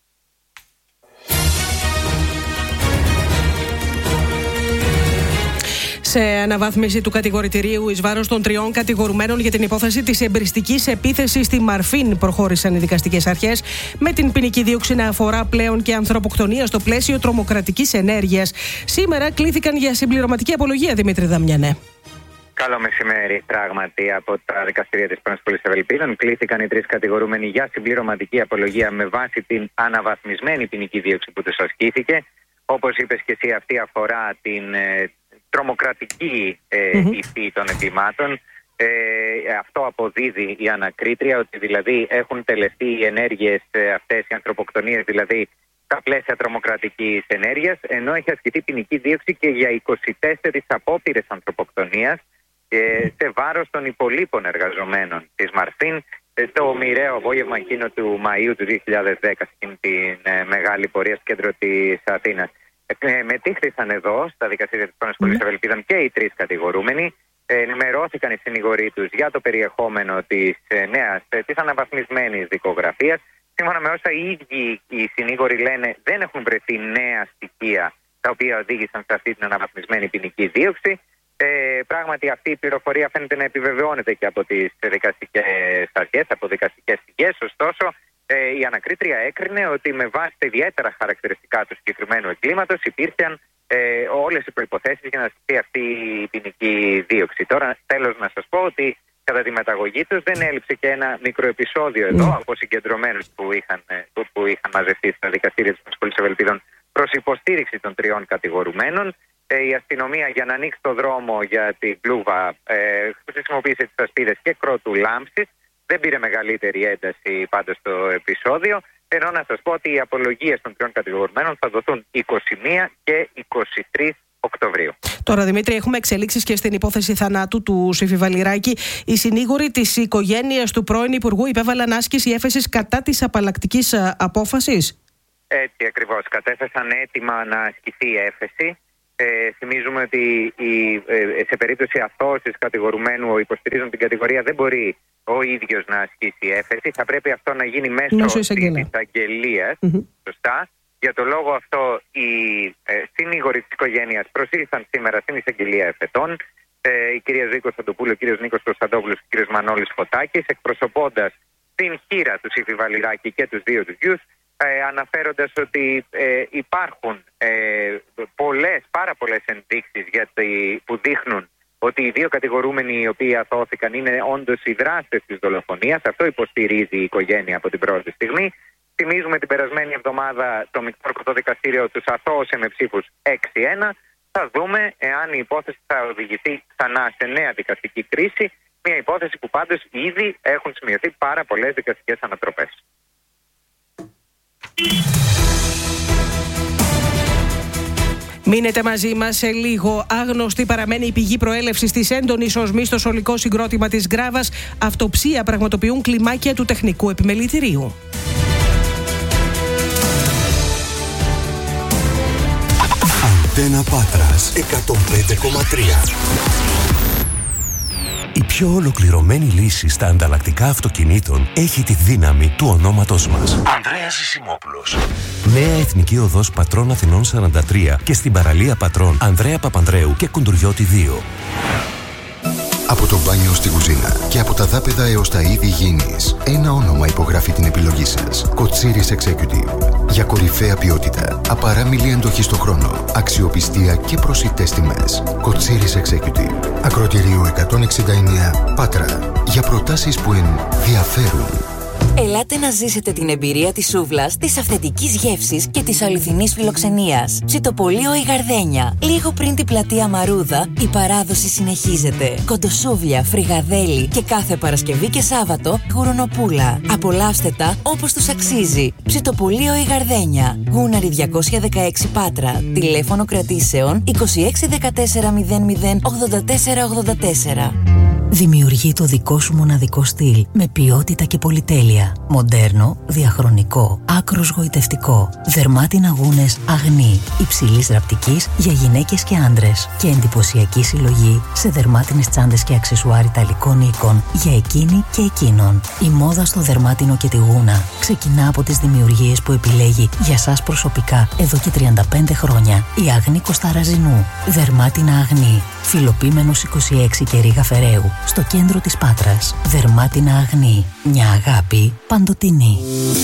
Σε αναβάθμιση του κατηγορητηρίου εις βάρος των 3 κατηγορουμένων για την υπόθεση της εμπριστικής επίθεσης στη Μαρφίν προχώρησαν οι δικαστικές αρχές, με την ποινική δίωξη να αφορά πλέον και ανθρωποκτονία στο πλαίσιο τρομοκρατικής ενέργειας. Σήμερα κλήθηκαν για συμπληρωματική απολογία, Δημήτρη Δαμιανέ. Καλό μεσημέρι. Πράγματι, από τα δικαστήρια της Πρώην Πόλης Ευελπίδων κλήθηκαν οι 3 κατηγορούμενοι για συμπληρωματική απολογία με βάση την αναβαθμισμένη ποινική δίωξη που τους ασκήθηκε. Όπως είπες και εσύ, αυτή αφορά την τρομοκρατική υφή των εγκλημάτων. Αυτό αποδίδει η ανακρίτρια, ότι δηλαδή έχουν τελεστεί οι ενέργειες αυτές, οι ανθρωποκτονίες δηλαδή, στα πλαίσια τρομοκρατικής ενέργειας, ενώ έχει ασκηθεί ποινική δίωξη και για 24 απόπειρες ανθρωποκτονίας σε βάρος των υπολείπων εργαζομένων της Μαρφίν το μοιραίο απόγευμα εκείνο του Μαΐου του 2010, στην μεγάλη πορεία στο κέντρο της Αθήνας. Μετήχθησαν εδώ στα δικαστήρια της Πρώην Πόλης Ευελπίδων και οι 3 κατηγορούμενοι. Ενημερώθηκαν οι συνηγοροί τους για το περιεχόμενο της αναβαθμισμένης δικογραφίας. Σύμφωνα με όσα οι ίδιοι οι συνήγοροι λένε, δεν έχουν βρεθεί νέα στοιχεία τα οποία οδήγησαν σε αυτή την αναβαθμισμένη ποινική δίωξη. Πράγματι, αυτή η πληροφορία φαίνεται να επιβεβαιώνεται και από τις δικαστικές αρχές, από δικαστικές πηγές. Ωστόσο, η ανακρίτρια έκρινε ότι με βάση τα ιδιαίτερα χαρακτηριστικά του συγκεκριμένου εγκλήματος υπήρχαν όλες οι προϋποθέσεις για να ασκηθεί αυτή η ποινική δίωξη. Τώρα, τέλος να σας πω ότι κατά τη μεταγωγή τους δεν έλειψε και ένα μικρό επεισόδιο εδώ από συγκεντρωμένους που είχαν μαζευτεί στα δικαστήρια της Πόλης Ευελπίδων προς υποστήριξη των 3 κατηγορουμένων. Η αστυνομία, για να ανοίξει το δρόμο για την κλούβα, χρησιμοποίησε τις ασπίδες και κρότου λάμψης. Δεν πήρε μεγαλύτερη ένταση πάντως το επεισόδιο. Ενώ να σας πω ότι οι απολογίες των 3 κατηγορουμένων θα δοθούν 21 και 23 Οκτωβρίου. Τώρα, Δημήτρη, έχουμε εξελίξεις και στην υπόθεση θανάτου του Σύφη Βαλιράκη. Οι συνήγοροι της οικογένειας του πρώην Υπουργού υπέβαλαν άσκηση έφεσης κατά της απαλλακτικής απόφασης. Έτσι ακριβώς. Κατέθεσαν αίτημα να ασκηθεί η έφεση. Θυμίζουμε ότι σε περίπτωση αθώωσης κατηγορουμένου, υποστηρίζουν την κατηγορία, δεν μπορεί ο ίδιος να ασκήσει έφεση. Θα πρέπει αυτό να γίνει μέσω της εισαγγελίας. Σωστά. Για το λόγο αυτό, οι συνήγοροι της οικογένειας προσήλθαν σήμερα στην εισαγγελία εφετών. Η κυρία Ζήκο Σαντοπούλου, ο κύριος Νίκος Κωνσταντόπουλος και ο κύριος Μανώλης Φωτάκης, εκπροσωπώντας την χείρα του Σύφη Βαλιράκη και τους 2 τους γιους, αναφέροντας ότι υπάρχουν πάρα πολλές ενδείξεις που δείχνουν ότι οι 2 κατηγορούμενοι οι οποίοι αθώθηκαν είναι όντως οι δράστες της δολοφονίας. Αυτό υποστηρίζει η οικογένεια από την πρώτη στιγμή. Θυμίζουμε την περασμένη εβδομάδα το Μεικτό Ορκωτό Δικαστήριο τους αθώωσε με ψήφους 6-1. Θα δούμε εάν η υπόθεση θα οδηγηθεί ξανά σε νέα δικαστική κρίση. Μια υπόθεση που πάντως ήδη έχουν σημειωθεί πάρα πολλές δικαστικές ανατροπές. Μείνετε μαζί μας σε λίγο. Άγνωστη παραμένει η πηγή προέλευσης της έντονης οσμής στο σωλικό συγκρότημα της Γκράβας. Αυτοψία πραγματοποιούν κλιμάκια του τεχνικού επιμελητηρίου. Αντένα Πάτρας 105,3. Η πιο ολοκληρωμένη λύση στα ανταλλακτικά αυτοκινήτων έχει τη δύναμη του ονόματός μας. Ανδρέας Ζησιμόπουλος. Νέα Εθνική Οδός Πατρών Αθηνών 43 και στην παραλία Πατρών Ανδρέα Παπανδρέου και Κουντουριώτη 2. Από το μπάνιο στη κουζίνα και από τα δάπεδα έως τα είδη γήινης, ένα όνομα υπογράφει την επιλογή σας. Κοτσίρις Executive. Για κορυφαία ποιότητα, απαράμιλη αντοχή στο χρόνο, αξιοπιστία και προσιτές τιμές. Κοτσίρις Executive. Ακροτηρίου 169 Πάτρα. Για προτάσεις που ενδιαφέρουν. Ελάτε να ζήσετε την εμπειρία της σούβλας, της αυθεντικής γεύσης και της αληθινής φιλοξενίας. Ψητοπολείο η Γαρδένια. Λίγο πριν την πλατεία Μαρούδα, η παράδοση συνεχίζεται. Κοντοσούβλια, φρυγαδέλι και κάθε Παρασκευή και Σάββατο γουρονοπούλα. Απολαύστε τα όπως τους αξίζει. Ψητοπολείο η Γαρδένια. Γούναρη 216 Πάτρα. Τηλέφωνο κρατήσεων 26 14 00 84 84. Δημιουργεί το δικό σου μοναδικό στυλ με ποιότητα και πολυτέλεια. Μοντέρνο, διαχρονικό, άκρος γοητευτικό. Δερμάτινα γούνες αγνή, υψηλής ραπτικής για γυναίκες και άντρες. Και εντυπωσιακή συλλογή σε δερμάτινες τσάντες και αξεσουάρ ιταλικών οίκων για εκείνη και εκείνον. Η μόδα στο δερμάτινο και τη γούνα ξεκινά από τις δημιουργίες που επιλέγει για σας προσωπικά εδώ και 35 χρόνια. Η Αγνή Κοσταραζινού. Δερμάτινα αγνή. Φιλοπίμενος 26 και Ρίγα Φεραίου. Στο κέντρο της Πάτρας. Δερμάτινα αγνή. Μια αγάπη παντοτινή.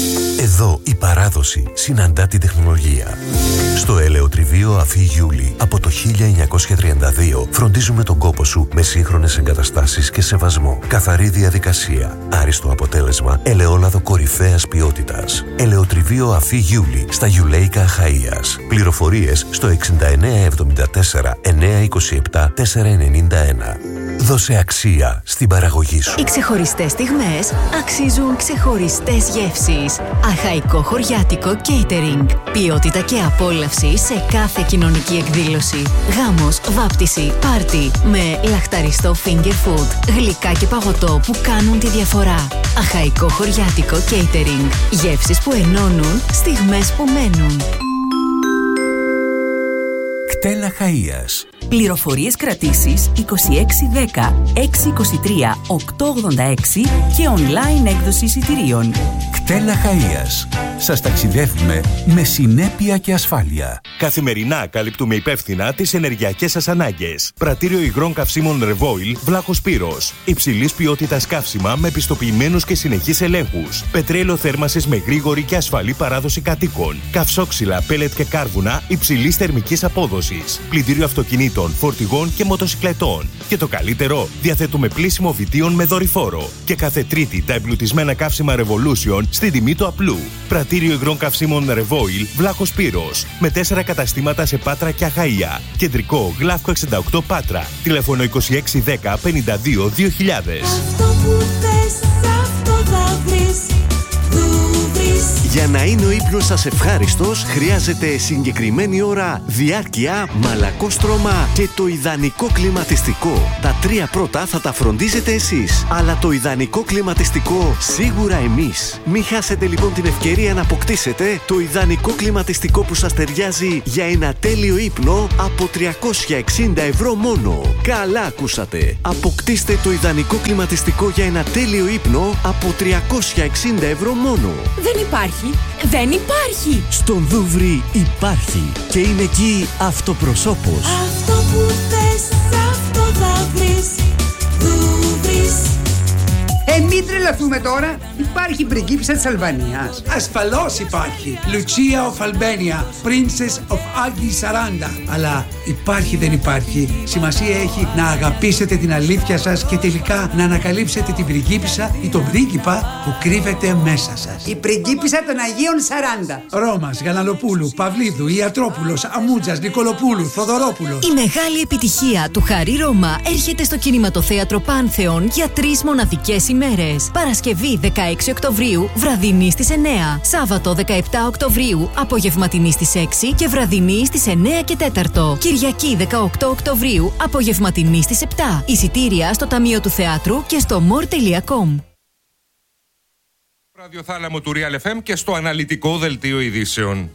Εδώ η παράδοση συναντά την τεχνολογία. Στο ελαιοτριβείο Αφή Γιούλη από το 1932 φροντίζουμε τον κόπο σου με σύγχρονες εγκαταστάσεις και σεβασμό. Καθαρή διαδικασία. Άριστο αποτέλεσμα. Ελαιόλαδο κορυφαίας ποιότητας. Ελαιοτριβείο Αφή Γιούλη στα Γιουλέικα Αχαΐας. Πληροφορίες στο 6974 927 491. Δώσε αξία στην παραγωγή σου. Οι ξεχωριστές στιγμές αξίζουν ξεχωριστές γεύσεις. Αχαϊκό χωριάτικο catering. Ποιότητα και απόλαυση σε κάθε κοινωνική εκδήλωση. Γάμος, βάπτιση, πάρτι. Με λαχταριστό finger food. Γλυκά και παγωτό που κάνουν τη διαφορά. Αχαϊκό χωριάτικο catering. Γεύσεις που ενώνουν, στιγμές που μένουν. Κτέλ Αχαΐας. Πληροφορίες κρατήσεις 2610 623 886 και online έκδοση εισιτηρίων. Κτέλ Αχαΐας. Σας ταξιδεύουμε με συνέπεια και ασφάλεια. Καθημερινά καλύπτουμε υπεύθυνα τις ενεργειακές σας ανάγκες. Πρατήριο υγρών καυσίμων Revoil, Βλάχος Πύρος. Υψηλής ποιότητας καύσιμα με πιστοποιημένους και συνεχείς ελέγχους. Πετρέλαιο θέρμανσης με γρήγορη και ασφαλή παράδοση κατοίκων. Καυσόξυλα, πέλετ και κάρβουνα υψηλής θερμικής απόδοσης. Πλυντήριο αυτοκινήτων, φορτηγών και μοτοσυκλετών. Και το καλύτερο, διαθέτουμε πλύσιμο βιτίων με δορυφόρο. Και κάθε Τρίτη τα εμπλουτισμένα καύσιμα Revolution στην τιμή του απλού. Πρατήριο υγρών καυσίμων Revoil, Βλάχος Πύρος. Με 4 καταστήματα σε Πάτρα και Αχαΐα. Κεντρικό, Γλαύκο 68 Πάτρα. Τηλέφωνο 2610 52 2000. Αυτό που θες, αυτό θα βρεις. Για να είναι ο ύπνος σας ευχάριστος, χρειάζεται συγκεκριμένη ώρα, διάρκεια, μαλακό στρώμα και το ιδανικό κλιματιστικό. Τα 3 πρώτα θα τα φροντίζετε εσείς, αλλά το ιδανικό κλιματιστικό σίγουρα εμείς. Μην χάσετε λοιπόν την ευκαιρία να αποκτήσετε το ιδανικό κλιματιστικό που σας ταιριάζει για ένα τέλειο ύπνο από 360 ευρώ μόνο. Καλά ακούσατε! Αποκτήστε το ιδανικό κλιματιστικό για ένα τέλειο ύπνο από 360 ευρώ μόνο. Δεν υπάρχει. Δεν υπάρχει! Στον Δούβρι υπάρχει και είναι εκεί αυτοπροσώπος. Αυτό που θες, αυτό θα βρεις. Δούβρις. Μην τρελαθούμε τώρα. Υπάρχει πριγκίπισσα της Αλβανίας. Ασφαλώς υπάρχει. Λουτσία of Albania, Princess of Algi 40. Αλλά υπάρχει δεν υπάρχει. Σημασία έχει να αγαπήσετε την αλήθεια σας και τελικά να ανακαλύψετε την πριγκίπισσα ή τον πρίγκιπα που κρύβεται μέσα σας. Η πριγκίπισσα των Αγίων 40. Ρώμας, Γαλανοπούλου, Παυλίδου, Ιατρόπουλος, Αμούτζας, Νικολοπούλου, Θοδωρόπουλος. Η μεγάλη επιτυχία του Χαρί Ρώμα έρχεται στο κινηματοθέατρο Πάνθεον για 3 μοναδικές ημέρες. Παρασκευή 16 Οκτωβρίου, βραδινή στις 9. Σάββατο 17 Οκτωβρίου, απογευματινή στις 6 και βραδινή στις 9 και 4. Κυριακή 18 Οκτωβρίου, απογευματινή στις 7. Εισιτήρια στο Ταμείο του Θεάτρου και στο more.com. Ραδιοθάλαμο του Real FM και στο αναλυτικό δελτίο ειδήσεων.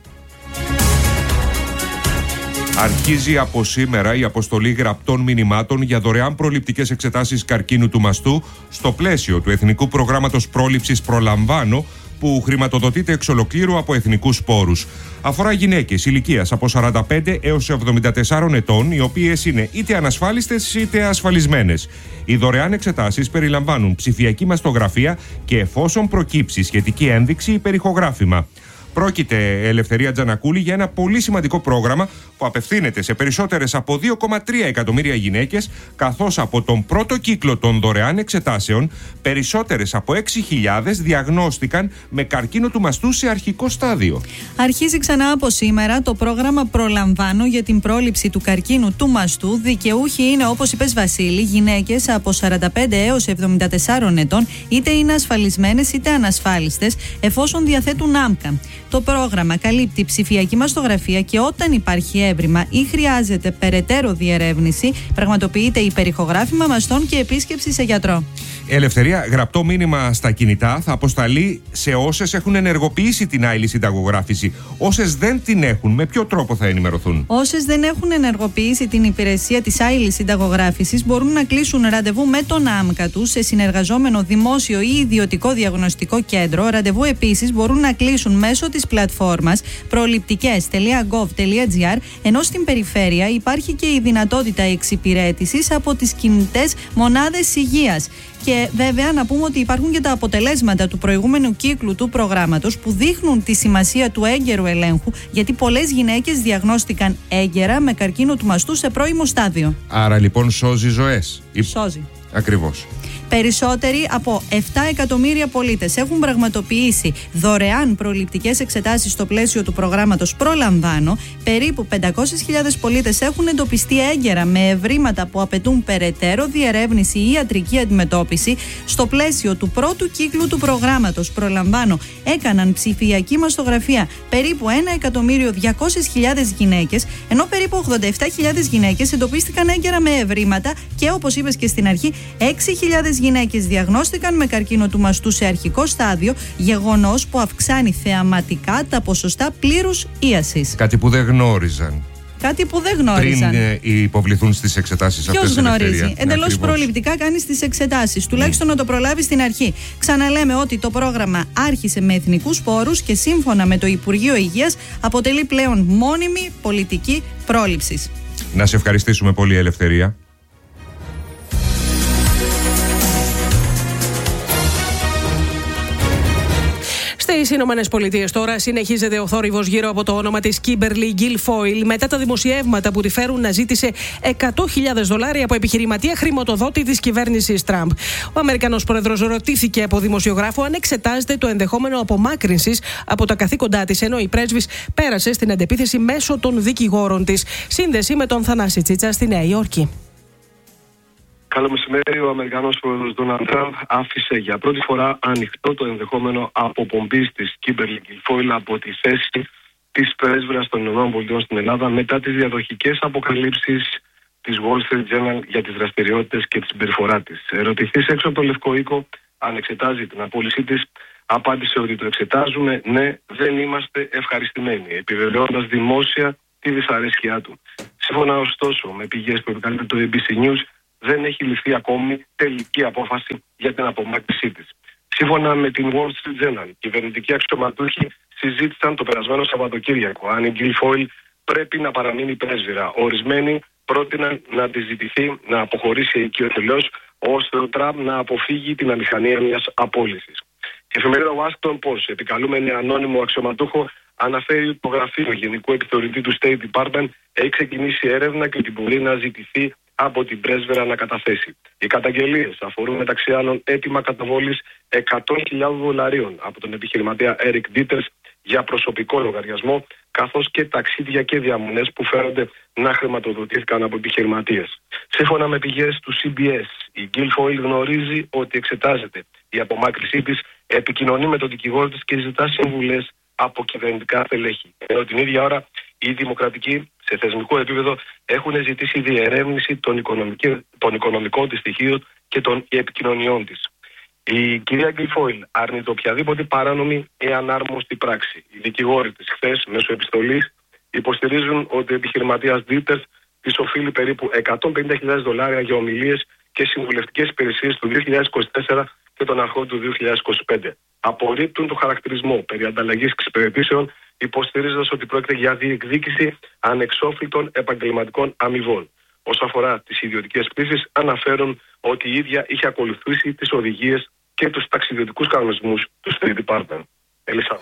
Αρχίζει από σήμερα η αποστολή γραπτών μηνυμάτων για δωρεάν προληπτικές εξετάσεις καρκίνου του μαστού στο πλαίσιο του Εθνικού Προγράμματος Πρόληψης Προλαμβάνω, που χρηματοδοτείται εξ ολοκλήρου από εθνικούς πόρους. Αφορά γυναίκες ηλικίας από 45 έως 74 ετών, οι οποίες είναι είτε ανασφάλιστες είτε ασφαλισμένες. Οι δωρεάν εξετάσεις περιλαμβάνουν ψηφιακή μαστογραφία και, εφόσον προκύψει σχετική ένδειξη, υπερηχογράφημα. Πρόκειται, Ελευθερία Τζανακούλη, για ένα πολύ σημαντικό πρόγραμμα που απευθύνεται σε περισσότερες από 2,3 εκατομμύρια γυναίκες, καθώς από τον πρώτο κύκλο των δωρεάν εξετάσεων περισσότερες από 6.000 διαγνώστηκαν με καρκίνο του μαστού σε αρχικό στάδιο. Αρχίζει ξανά από σήμερα το πρόγραμμα Προλαμβάνω για την πρόληψη του καρκίνου του μαστού. Δικαιούχοι είναι, όπως είπες Βασίλη, γυναίκες από 45 έως 74 ετών, είτε είναι ασφαλισμένες είτε ανασφάλιστες, εφόσον διαθέτουν άμκα. Το πρόγραμμα καλύπτει ψηφιακή μαστογραφία και όταν υπάρχει έβριμα ή χρειάζεται περαιτέρω διερεύνηση, πραγματοποιείται υπερηχογράφημα μαστών και επίσκεψη σε γιατρό. Ελευθερία, γραπτό μήνυμα στα κινητά θα αποσταλεί σε όσες έχουν ενεργοποιήσει την άειλη συνταγογράφηση. Όσες δεν την έχουν, με ποιο τρόπο θα ενημερωθούν? Όσες δεν έχουν ενεργοποιήσει την υπηρεσία της άειλης συνταγογράφησης μπορούν να κλείσουν ραντεβού με τον άμκα τους σε συνεργαζόμενο δημόσιο ή ιδιωτικό διαγνωστικό κέντρο. Ραντεβού επίσης μπορούν να κλείσουν μέσω της πλατφόρμας προληπτικές.gov.gr, ενώ στην περιφέρεια υπάρχει και η δυνατότητα εξυπηρέτησης από τις κινητές μονάδες υγείας. Και βέβαια να πούμε ότι υπάρχουν και τα αποτελέσματα του προηγούμενου κύκλου του προγράμματος που δείχνουν τη σημασία του έγκαιρου ελέγχου, γιατί πολλές γυναίκες διαγνώστηκαν έγκαιρα με καρκίνο του μαστού σε πρώιμο στάδιο. Άρα λοιπόν σώζει ζωές. Σώζει. Ακριβώς. Περισσότεροι από 7 εκατομμύρια πολίτες έχουν πραγματοποιήσει δωρεάν προληπτικές εξετάσεις στο πλαίσιο του προγράμματος Προλαμβάνω. Περίπου 500.000 πολίτες έχουν εντοπιστεί έγκαιρα με ευρήματα που απαιτούν περαιτέρω διερεύνηση ή ιατρική αντιμετώπιση. Στο πλαίσιο του πρώτου κύκλου του προγράμματος Προλαμβάνω έκαναν ψηφιακή μαστογραφία περίπου 1.200.000 γυναίκες, ενώ περίπου 87.000 γυναίκες εντοπίστηκαν έγκαιρα με ευρήματα και, όπως είπες και στην αρχή, 6.000 γυναίκες διαγνώστηκαν με καρκίνο του μαστού σε αρχικό στάδιο, γεγονός που αυξάνει θεαματικά τα ποσοστά πλήρους ίασης. Κάτι που δεν γνώριζαν. Κάτι που δεν γνώριζαν. Πριν υποβληθούν στις εξετάσεις αυτές. Ποιος γνωρίζει? Εντελώς προληπτικά κάνεις τις εξετάσεις. Τουλάχιστον να το προλάβεις στην αρχή. Ξαναλέμε ότι το πρόγραμμα άρχισε με εθνικούς πόρους και σύμφωνα με το Υπουργείο Υγείας αποτελεί πλέον μόνιμη πολιτική πρόληψης. Να σε ευχαριστήσουμε πολύ, Ελευθερία. Στη Στις Ηνωμένες Πολιτείες τώρα συνεχίζεται ο θόρυβος γύρω από το όνομα της Kimberly Guilfoyle μετά τα δημοσιεύματα που τη φέρουν να ζήτησε $100,000 από επιχειρηματία χρηματοδότη της κυβέρνησης Τραμπ. Ο Αμερικανός πρόεδρος ρωτήθηκε από δημοσιογράφο αν εξετάζεται το ενδεχόμενο απομάκρυνσης από τα καθήκοντά της, ενώ η πρέσβης πέρασε στην αντεπίθεση μέσω των δικηγόρων της. Σύνδεση με τον Θανάση Τσίτσα στη Νέα Υόρκη. Καλό μεσημέρι. Ο Αμερικανός πρόεδρος Ντόναλντ Τραμπ άφησε για πρώτη φορά ανοιχτό το ενδεχόμενο αποπομπής της Kimberly Guilfoyle από τη θέση της πρέσβυρας των ΗΠΑ στην Ελλάδα μετά τις διαδοχικές αποκαλύψεις της Wall Street Journal για τις δραστηριότητες και τη συμπεριφορά της. Ερωτηθής έξω από το Λευκό Οίκο αν εξετάζει την απόλυσή της, απάντησε ότι το εξετάζουμε, ναι, δεν είμαστε ευχαριστημένοι, επιβεβαιώντας δημόσια τη δυσαρέσκειά του. Σύμφωνα ωστόσο με πηγές που επικαλείται το ABC News, δεν έχει ληφθεί ακόμη τελική απόφαση για την απομάκρυνσή της. Σύμφωνα με την Wall Street Journal, οι κυβερνητικοί αξιωματούχοι συζήτησαν το περασμένο Σαββατοκύριακο αν η Guilfoyle πρέπει να παραμείνει πρέσβυρα. Ορισμένοι πρότειναν να τη ζητηθεί να αποχωρήσει οικειοτελώς, ώστε ο Τραμπ να αποφύγει την αμηχανία μιας απόλυσης. Η εφημερίδα Washington Post, επικαλούμενη ανώνυμο αξιωματούχο, αναφέρει ότι το γραφείο Γενικού Επιθεωρητή του State Department έχει ξεκινήσει έρευνα και ότι μπορεί να ζητηθεί από την πρέσβυρα να καταθέσει. Οι καταγγελίες αφορούν μεταξύ άλλων αίτημα καταβόλης $100,000 από τον επιχειρηματία Eric Dieters για προσωπικό λογαριασμό, καθώς και ταξίδια και διαμονές που φέρονται να χρηματοδοτήθηκαν από επιχειρηματίες. Σύμφωνα με πηγές του CBS, η Guilfoyle γνωρίζει ότι εξετάζεται η απομάκρυνσή της, επικοινωνεί με τον δικηγόρο της και ζητά συμβουλές από κυβερνητικά στελέχη. Ενώ την ίδια ώρα οι δημοκρατικοί σε θεσμικό επίπεδο έχουν ζητήσει διερεύνηση των οικονομικών της στοιχείων και των επικοινωνιών της. Η κυρία Guilfoyle αρνείται οποιαδήποτε παράνομη ή ανάρμοστη πράξη. Οι δικηγόροι της χθες μέσω επιστολής υποστηρίζουν ότι ο επιχειρηματίας Dieters της οφείλει περίπου $150,000 για ομιλίες και συμβουλευτικές υπηρεσίες του 2024 και των αρχών του 2025. Απορρίπτουν το χαρακτηρισμό περί ανταλλαγής εξυπηρετήσεων, υποστηρίζοντας ότι πρόκειται για διεκδίκηση ανεξόφλητων επαγγελματικών αμοιβών. Όσον αφορά τις ιδιωτικές πτήσεις, αναφέρουν ότι η ίδια είχε ακολουθήσει τις οδηγίες και τους ταξιδιωτικούς κανονισμούς του State Department. Ελισά.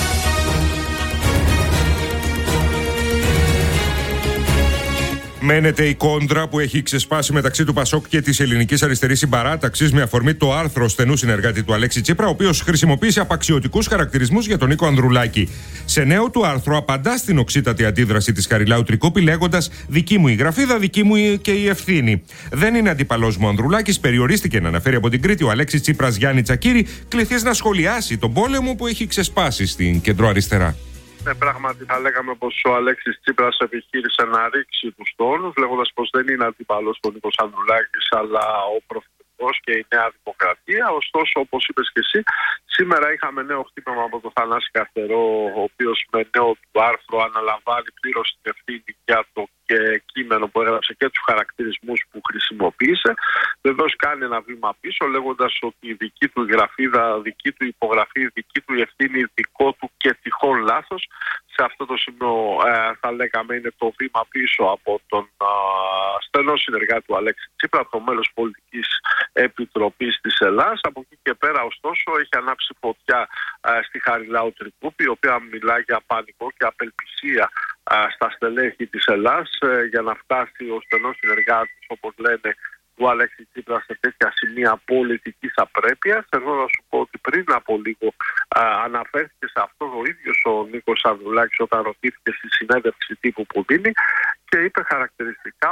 Μένεται η κόντρα που έχει ξεσπάσει μεταξύ του Πασόκ και της Ελληνικής Αριστερής Συμπαράταξης με αφορμή το άρθρο στενού συνεργάτη του Αλέξη Τσίπρα, ο οποίος χρησιμοποίησε απαξιωτικούς χαρακτηρισμούς για τον Νίκο Ανδρουλάκη. Σε νέο του άρθρο απαντά στην οξύτατη αντίδραση της Χαριλάου Τρικούπη, λέγοντας: «Δική μου η γραφίδα, δική μου και η ευθύνη. Δεν είναι αντίπαλός μου ο Ανδρουλάκης», περιορίστηκε να αναφέρει από την Κρήτη ο Αλέξης Τσίπρας Γιάννη Τσακίρη, κληθείς να σχολιάσει τον πόλεμο που έχει ξεσπάσει στην κεντροαριστερά. Ναι, πράγματι θα λέγαμε πως ο Αλέξης Τσίπρας επιχείρησε να ρίξει τους τόνους, λέγοντας πως δεν είναι αντίπαλος ο Νίκος Ανδρουλάκης, αλλά ο Πρωθυπουργός και η Νέα Δημοκρατία. Ωστόσο, όπως είπες και εσύ, σήμερα είχαμε νέο χτύπημα από τον Θανάση Καρτερό, ο οποίος με νέο του άρθρο αναλαμβάνει πλήρως την ευθύνη για το και κείμενο που έγραψε και τους χαρακτηρισμούς που χρησιμοποίησε. Βεβαίως κάνει ένα βήμα πίσω, λέγοντας ότι η δική του γραφίδα, δική του υπογραφή, δική του ευθύνη, δικό του και τυχόν λάθος. Σε αυτό το σημείο θα λέγαμε είναι το βήμα πίσω από τον στενό συνεργάτη του Αλέξη Τσίπρα, το μέλος πολιτικής επιτροπής της Ελλάδας. Από εκεί και πέρα, ωστόσο, έχει ανάψει φωτιά στη Χαριλάου Τρικούπη, η οποία μιλάει για πανικό και απελπισία στα στελέχη της Ελλάδας για να φτάσει ο στενός συνεργάτης, όπως λένε, του Αλέξη Τσίπρα σε τέτοια σημεία πολιτικής απρέπειας. Εδώ να σου πω ότι πριν από λίγο αναφέρθηκε σε αυτό ο ίδιος ο Νίκος Ανδρουλάκης όταν ρωτήθηκε στη συνέντευξη τύπου που δίνει και είπε χαρακτηριστικά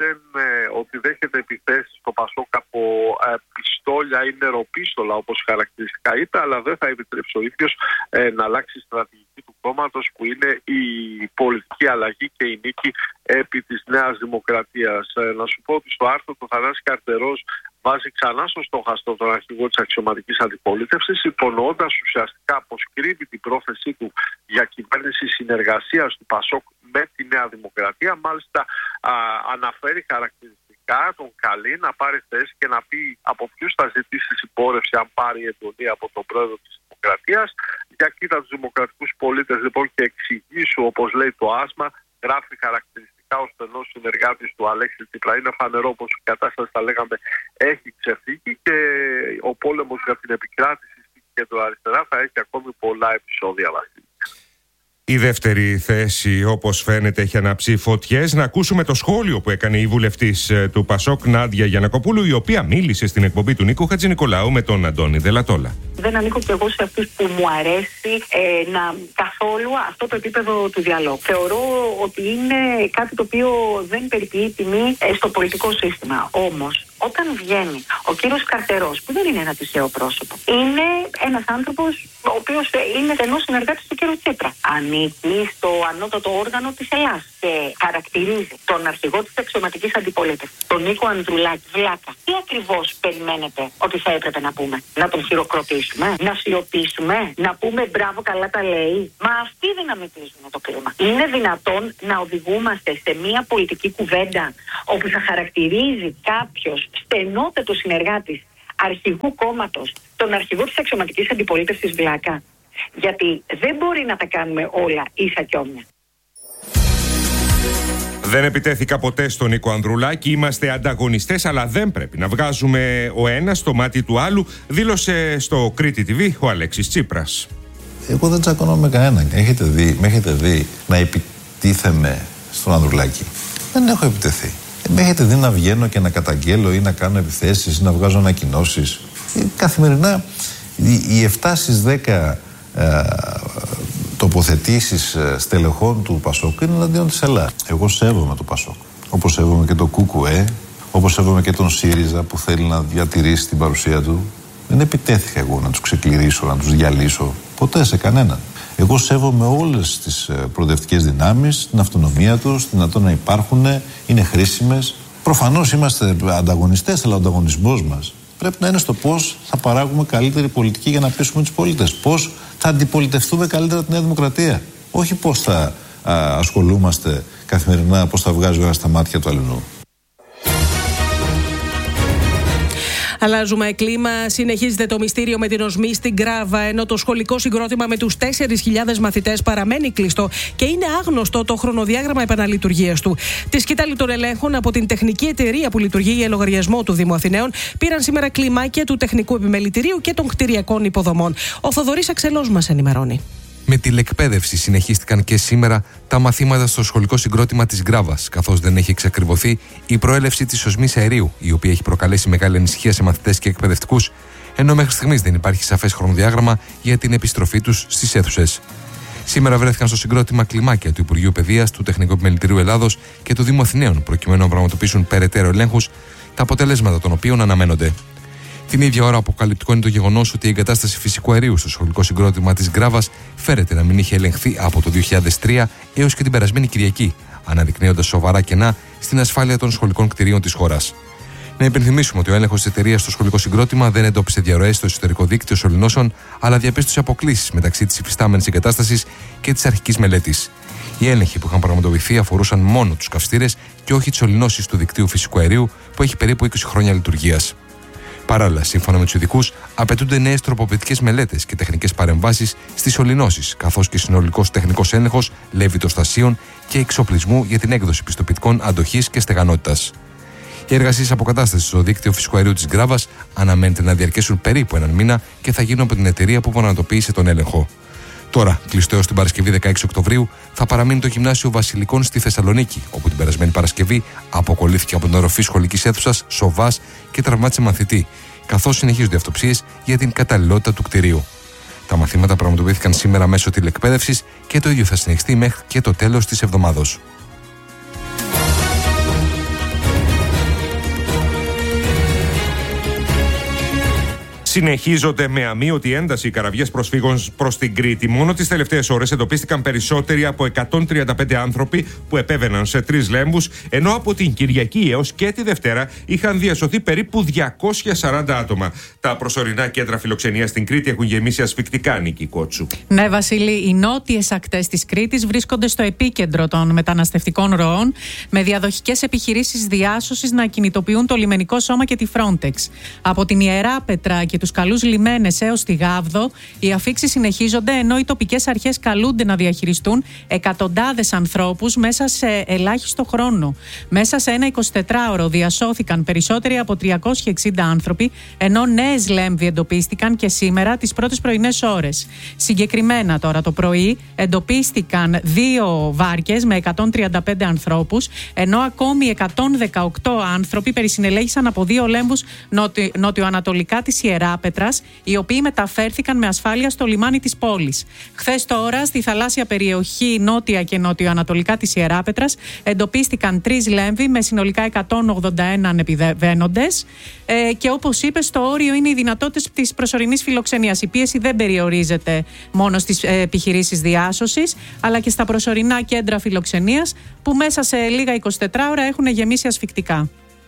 ότι δέχεται επιθέσεις στο Πασόκ από πιστόλια ή νεροπίστολα, όπως χαρακτηριστικά είπε, αλλά δεν θα επιτρέψει ο ίδιος να αλλάξει η στρατηγική του κόμματος, που είναι η πολιτική αλλαγή και η νίκη επί της Νέας Δημοκρατίας. Να σου πω ότι στο άρθρο του Θανάση Καρτερός βάζει ξανά στο στόχαστρο τον αρχηγό της αξιωματικής αντιπολίτευσης, υπονοώντας ουσιαστικά πως κρύβει την πρόθεσή του για κυβέρνηση συνεργασίας του Πασόκ με τη Νέα Δημοκρατία. Μάλιστα αναφέρει χαρακτηριστικά τον καλεί να πάρει θέση και να πει από ποιους θα ζητήσει συμπόρευση αν πάρει εντολή από τον πρόεδρο της Δημοκρατίας. Για κοίτα τους δημοκρατικούς πολίτες λοιπόν και εξηγήσου, όπως λέει το άσμα, γράφει χαρακτηριστικά ο στενός συνεργάτης του Αλέξη Τσίπρα. Είναι φανερό πως η κατάσταση, θα λέγαμε, έχει ξεφύγει και ο πόλεμος για την επικράτηση στην κεντροαριστερά θα έχει ακόμη πολλά επεισόδια, Βασίλη. Η δεύτερη θέση, όπως φαίνεται, έχει αναψεί φωτιές. Να ακούσουμε το σχόλιο που έκανε η βουλευτής του Πασόκ, Νάντια Γιαννακοπούλου, η οποία μίλησε στην εκπομπή του Νίκου Χατζηνικολάου με τον Αντώνη Δελατόλα. Δεν ανήκω κι εγώ σε αυτούς που μου αρέσει να καθόλου αυτό το επίπεδο του διαλόγου. Θεωρώ ότι είναι κάτι το οποίο δεν περιποιεί τιμή στο πολιτικό σύστημα. Όμως, όταν βγαίνει ο κύριος Καρτερός, που δεν είναι ένα τυχαίο πρόσωπο, είναι ένας άνθρωπος ο οποίος είναι στενός συνεργάτης του κύριου Τσίπρα. Ανήκει στο ανώτατο όργανο της Ελλάδας και χαρακτηρίζει τον αρχηγό της αξιωματικής αντιπολίτευσης, τον Νίκο Ανδρουλάκη, βλάκα. Τι ακριβώς περιμένετε ότι θα έπρεπε να πούμε? Να τον χειροκροτήσουμε, να σιωπήσουμε, να πούμε μπράβο, καλά τα λέει? Μα αυτοί δυναμητίζουν το κλίμα. Είναι δυνατόν να οδηγούμαστε σε μια πολιτική κουβέντα όπου θα χαρακτηρίζει κάποιος στενότατος συνεργάτης αρχηγού κόμματος τον αρχηγό της αξιωματικής αντιπολίτευσης βλάκα? Γιατί δεν μπορεί να τα κάνουμε όλα ίσα κι όμοια. Δεν επιτέθηκα ποτέ στον Νίκο Ανδρουλάκη. Είμαστε ανταγωνιστές, αλλά δεν πρέπει να βγάζουμε ο ένας στο μάτι του άλλου, δήλωσε στο Κρήτη TV ο Αλέξης Τσίπρας. Εγώ δεν τσακώνω με κανέναν. Με έχετε δει να επιτίθεμαι στον Ανδρουλάκη? Δεν έχω επιτεθεί. Με έχετε δει να βγαίνω και να καταγγέλω ή να κάνω επιθέσεις ή να βγάζω ανακοινώσεις? Καθημερινά οι 7 στις 10 τοποθετήσεις στελεχών του Πασόκ είναι εναντίον της Ελλάδας. Εγώ σέβομαι το Πασόκ, όπως σέβομαι και το ΚΚΕ, όπως σέβομαι και τον ΣΥΡΙΖΑ που θέλει να διατηρήσει την παρουσία του. Δεν επιτέθηκα εγώ να τους ξεκληρίσω, να τους διαλύσω, ποτέ σε κανέναν. Εγώ σέβομαι όλες τις προοδευτικές δυνάμεις, την αυτονομία τους, τη δυνατότητα να υπάρχουν, είναι χρήσιμες. Προφανώς είμαστε ανταγωνιστές, αλλά ο ανταγωνισμός μας πρέπει να είναι στο πώς θα παράγουμε καλύτερη πολιτική για να πείσουμε τους πολίτες. Πώς θα αντιπολιτευτούμε καλύτερα τη Νέα Δημοκρατία. Όχι πώς θα ασχολούμαστε καθημερινά, πώς θα βγάζει ο ένας στα μάτια του αλληνού. Αλλάζουμε κλίμα. Συνεχίζεται το μυστήριο με την οσμή στην Γκράβα, ενώ το σχολικό συγκρότημα με τους 4.000 μαθητές παραμένει κλειστό και είναι άγνωστο το χρονοδιάγραμμα επαναλειτουργίας του. Τη σκητάλη των ελέγχων από την τεχνική εταιρεία που λειτουργεί για λογαριασμό του Δήμου Αθηναίων πήραν σήμερα κλιμάκια του τεχνικού επιμελητηρίου και των κτηριακών υποδομών. Ο Θοδωρής Αξελός μας ενημερώνει. Με τηλεκπαίδευση συνεχίστηκαν και σήμερα τα μαθήματα στο σχολικό συγκρότημα της Γκράβας, καθώς δεν έχει εξακριβωθεί η προέλευση της οσμής αερίου, η οποία έχει προκαλέσει μεγάλη ανησυχία σε μαθητές και εκπαιδευτικούς, ενώ μέχρι στιγμής δεν υπάρχει σαφές χρονοδιάγραμμα για την επιστροφή τους στις αίθουσες. Σήμερα βρέθηκαν στο συγκρότημα κλιμάκια του Υπουργείου Παιδείας, του Τεχνικού Επιμελητηρίου Ελλάδος και του Δήμου Αθηναίων, προκειμένου να πραγματοποιήσουν περαιτέρω ελέγχους, τα αποτελέσματα των οποίων αναμένονται. Την ίδια ώρα, αποκαλυπτικό είναι το γεγονός ότι η εγκατάσταση φυσικού αερίου στο σχολικό συγκρότημα της Γκράβας φέρεται να μην είχε ελεγχθεί από το 2003 έως και την περασμένη Κυριακή, αναδεικνύοντας σοβαρά κενά στην ασφάλεια των σχολικών κτηρίων της χώρας. Να υπενθυμίσουμε ότι ο έλεγχος της εταιρείας στο σχολικό συγκρότημα δεν εντόπισε διαρροές στο εσωτερικό δίκτυο σωληνώσεων, αλλά διαπίστωσε αποκλίσεις μεταξύ της υφιστάμενης εγκατάστασης και της αρχικής μελέτης. Οι έλεγχοι που είχαν πραγματοποιηθεί αφορούσαν μόνο τους καυστήρες και όχι τις σωληνώσεις του δικτύου φυσικού αερίου που έχει περίπου 20 χρόνια λειτουργίας. Παράλληλα, σύμφωνα με τους ειδικούς, απαιτούνται νέες τροποποιητικές μελέτες και τεχνικές παρεμβάσεις στις σωληνώσεις, καθώς και συνολικός τεχνικός έλεγχος λεβιτοστασίων και εξοπλισμού για την έκδοση πιστοποιητικών αντοχής και στεγανότητας. Οι εργασίες αποκατάστασης στο δίκτυο φυσικού αερίου της Γκράβας αναμένεται να διαρκέσουν περίπου έναν μήνα και θα γίνουν από την εταιρεία που πραγματοποίησε τον έλεγχο. Τώρα, κλειστό έως την Παρασκευή 16 Οκτωβρίου, θα παραμείνει το Γυμνάσιο Βασιλικών στη Θεσσαλονίκη, όπου την περασμένη Παρασκευή αποκολλήθηκε από την οροφή σχολικής αίθουσας σοβάς και τραυμάτισε μαθητή, καθώς συνεχίζονται αυτοψίες για την καταλληλότητα του κτηρίου. Τα μαθήματα πραγματοποιήθηκαν σήμερα μέσω τηλεκπαίδευσης και το ίδιο θα συνεχιστεί μέχρι και το τέλος της εβδομάδος. Συνεχίζονται με αμύωτη ένταση οι καραβιές προσφύγων προς την Κρήτη. Μόνο τις τελευταίες ώρες εντοπίστηκαν περισσότεροι από 135 άνθρωποι που επέβαιναν σε 3 λέμβους, ενώ από την Κυριακή έως και τη Δευτέρα είχαν διασωθεί περίπου 240 άτομα. Τα προσωρινά κέντρα φιλοξενίας στην Κρήτη έχουν γεμίσει ασφυκτικά, Νίκη Κότσου. Ναι, Βασίλη, οι νότιες ακτές της Κρήτης βρίσκονται στο επίκεντρο των μεταναστευτικών ροών, με διαδοχικές επιχειρήσεις διάσωσης να κινητοποιούν το λιμενικό σώμα και τη Frontex. Από την Ιεράπετρα και τους καλούς λιμένες έως τη Γάβδο, οι αφίξεις συνεχίζονται ενώ οι τοπικές αρχές καλούνται να διαχειριστούν εκατοντάδες ανθρώπους μέσα σε ελάχιστο χρόνο. Μέσα σε ένα 24ωρο διασώθηκαν περισσότεροι από 360 άνθρωποι, ενώ νέες λέμβοι εντοπίστηκαν και σήμερα τις πρώτες πρωινές ώρες. Συγκεκριμένα τώρα το πρωί εντοπίστηκαν 2 βάρκες με 135 ανθρώπους, ενώ ακόμη 118 άνθρωποι περισυνελέγησαν από 2 λέμβους νοτιοανατολικά της Ιεράπετρας, οι οποίοι μεταφέρθηκαν με ασφάλεια στο λιμάνι της πόλης. Χθες τώρα στη θαλάσσια περιοχή νότια και νοτιοανατολικά της Ιεράπετρας εντοπίστηκαν 3 λέμβοι με συνολικά 181 ανεπιβαίνοντες και όπως είπες, το όριο είναι οι δυνατότητες της προσωρινής φιλοξενίας. Η πίεση δεν περιορίζεται μόνο στις επιχειρήσεις διάσωσης, αλλά και στα προσωρινά κέντρα φιλοξενίας που μέσα σε λίγα 24 ώρα έχουν γεμίσει ασφυκτικά.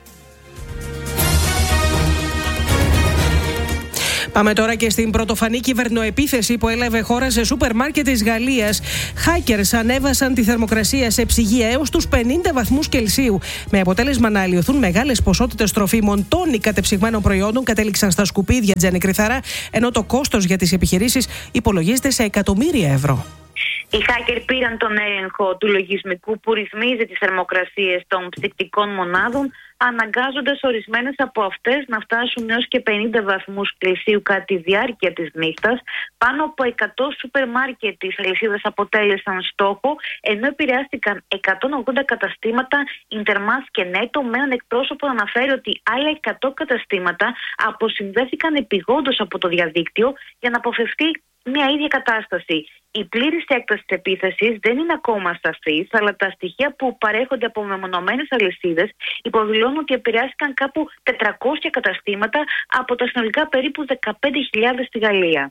Πάμε τώρα και στην πρωτοφανή κυβερνοεπίθεση που έλαβε χώρα σε σούπερ μάρκετ της Γαλλίας. Hackers ανέβασαν τη θερμοκρασία σε ψυγεία έως τους 50 βαθμούς Κελσίου, με αποτέλεσμα να αλλοιωθούν μεγάλες ποσότητες τροφίμων. Τόνοι κατεψυγμένων προϊόντων κατέληξαν στα σκουπίδια, Τζέννη Κρυθαρά, ενώ το κόστος για τις επιχειρήσεις υπολογίζεται σε εκατομμύρια ευρώ. Οι hacker πήραν τον έλεγχο του λογισμικού που ρυθμίζει τις θερμοκρασίες των ψυκτικών μονάδων, αναγκάζοντας ορισμένες από αυτές να φτάσουν έως και 50 βαθμούς Κελσίου κατά τη διάρκεια της νύχτας. Πάνω από 100 σούπερ μάρκετ της αλυσίδας αποτέλεσαν στόχο, ενώ επηρεάστηκαν 180 καταστήματα Intermass και Netto, με έναν εκπρόσωπο να αναφέρει ότι άλλα 100 καταστήματα αποσυνδέθηκαν επειγόντως από το διαδίκτυο για να αποφευθεί μια ίδια κατάσταση. Η πλήρης έκταση της επίθεσης δεν είναι ακόμα σαφής, αλλά τα στοιχεία που παρέχονται από μεμονωμένες αλυσίδες υποδηλώνουν ότι επηρεάστηκαν κάπου 400 καταστήματα από τα συνολικά περίπου 15.000 στη Γαλλία.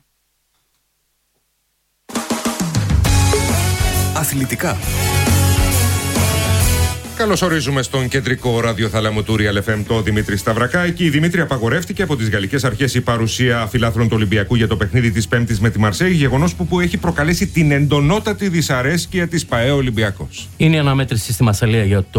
Αθλητικά. Καλώς ορίζουμε στον κεντρικό ραδιοθάλαμο του Real FM το Δημήτρη Σταυρακάκη. Η Δημήτρη, απαγορεύτηκε από τις γαλλικές αρχές η παρουσία φιλάθλων του Ολυμπιακού για το παιχνίδι της Πέμπτης με τη Μαρσέη, γεγονός που έχει προκαλέσει την εντονότατη δυσαρέσκεια της ΠΑΕ Ολυμπιακός. Είναι η αναμέτρηση στη Μαρσελία για το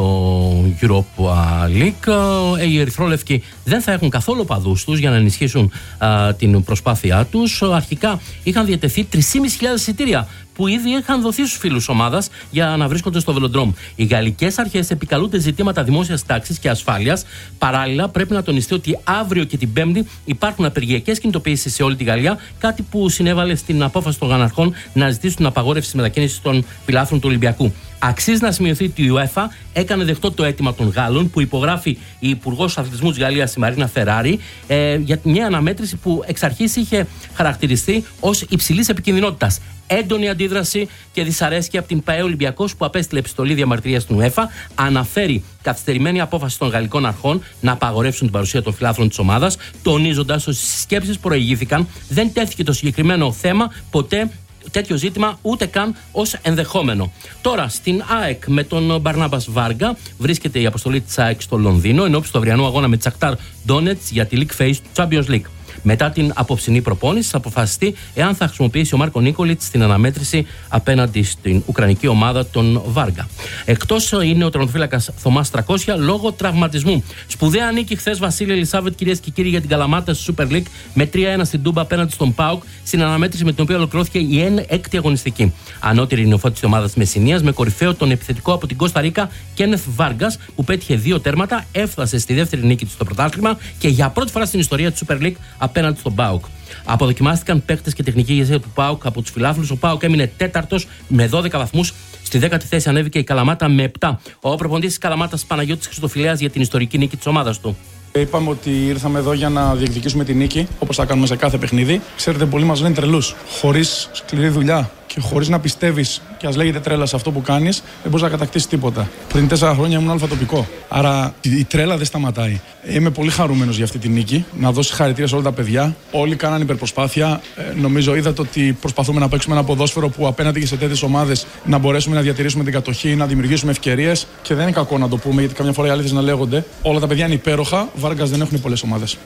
Europa League. Οι ερυθρόλευκοι δεν θα έχουν καθόλου παδούς τους για να ενισχύσουν την προσπάθειά τους. Αρχικά είχαν διατεθεί 3.500 εισιτήρια που ήδη είχαν δοθεί στους φίλους ομάδας για να βρίσκονται στο Βελοντρόμ. Οι γαλλικές αρχές επικαλούνται ζητήματα δημόσιας τάξης και ασφάλειας. Παράλληλα, πρέπει να τονιστεί ότι αύριο και την Πέμπτη υπάρχουν απεργιακές κινητοποιήσεις σε όλη τη Γαλλία, κάτι που συνέβαλε στην απόφαση των γαναρχών να ζητήσουν την απαγόρευση της μετακίνησης των φιλάθλων του Ολυμπιακού. Αξίζει να σημειωθεί ότι η UEFA έκανε δεκτό το αίτημα των Γάλλων που υπογράφει η Υπουργός Αθλητισμού της Γαλλίας, η Μαρίνα Φεράρι, για μια αναμέτρηση που εξ αρχής είχε χαρακτηριστεί ως υψηλής επικινδυνότητας. Έντονη αντίδραση και δυσαρέσκεια από την ΠΑΕ Ολυμπιακός, που απέστειλε επιστολή διαμαρτυρίας στην UEFA, αναφέρει καθυστερημένη απόφαση των γαλλικών αρχών να απαγορεύσουν την παρουσία των φιλάθλων της ομάδας, τονίζοντας ότι στις σκέψεις προηγήθηκαν δεν τέθηκε το συγκεκριμένο θέμα ποτέ, τέτοιο ζήτημα, ούτε καν ως ενδεχόμενο. Τώρα, στην ΑΕΚ με τον Μπαρνάμπας Βάργα βρίσκεται η αποστολή της ΑΕΚ στο Λονδίνο ενώπιση του αυριανού αγώνα με τη Σαχτάρ Ντόνετς για τη League Phase του Champions League. Μετά την απόψινή προπόνηση, θα αποφασιστεί εάν θα χρησιμοποιήσει ο Μάρκο Νίκολιτς στην αναμέτρηση απέναντι στην ουκρανική ομάδα των Βάργα. Εκτός είναι ο τερματοφύλακας Θωμάς Τρακόσια λόγω τραυματισμού. Σπουδαία νίκη χθες, Βασίλη Ελισάβετ, κυρίες και κύριοι, για την Καλαμάτα στη Super League με 3-1 στην Τούμπα απέναντι στον ΠΑΟΚ, στην αναμέτρηση με την οποία ολοκληρώθηκε η 6η αγωνιστική. Ανώτερη νεοφώτιση της ομάδας Μεσσηνίας με κορυφαίο τον επιθετικό από την Κώστα Ρίκα Κένεθ Βάργας, που πέτυχε 2 τέρματα, έφτασε στη δεύτερη νίκη του στο πρωτάθλημα και για πρώτη φορά στην ιστορία της Super League απέναντι στον ΠΑΟΚ. Αποδοκιμάστηκαν παίκτες και τεχνική ηγεσία του ΠΑΟΚ από τους φιλάθλους. Ο ΠΑΟΚ έμεινε 4ος με 12 βαθμούς. Στη 10η θέση ανέβηκε η Καλαμάτα με 7. Ο προπονητής της Καλαμάτας, Παναγιώτης Χριστοφιλέας, για την ιστορική νίκη της ομάδας του. Είπαμε ότι ήρθαμε εδώ για να διεκδικήσουμε την νίκη, όπως θα κάνουμε σε κάθε παιχνίδι. Ξέρετε, πολλοί μας λένε τρελούς. Χωρίς σκληρή δουλειά και χωρίς να πιστεύεις και ας λέγεται τρέλα σε αυτό που κάνεις, δεν μπορείς να κατακτήσεις τίποτα. Πριν 4 χρόνια ήμουν αλφατοπικό. Άρα η τρέλα δεν σταματάει. Είμαι πολύ χαρούμενος για αυτή τη νίκη. Να δώσω συγχαρητήρια σε όλα τα παιδιά. Όλοι κάναν υπερπροσπάθεια. Νομίζω είδατε ότι προσπαθούμε να παίξουμε ένα ποδόσφαιρο που απέναντι και σε τέτοιες ομάδες να μπορέσουμε να διατηρήσουμε την κατοχή, να δημιουργήσουμε ευκαιρίες. Και δεν είναι κακό να το πούμε, γιατί καμιά φορά οι αλήθειες να λέγονται. Όλα τα παιδιά είναι υπέροχα. Βάργας δεν έχουν πολλές ομάδες.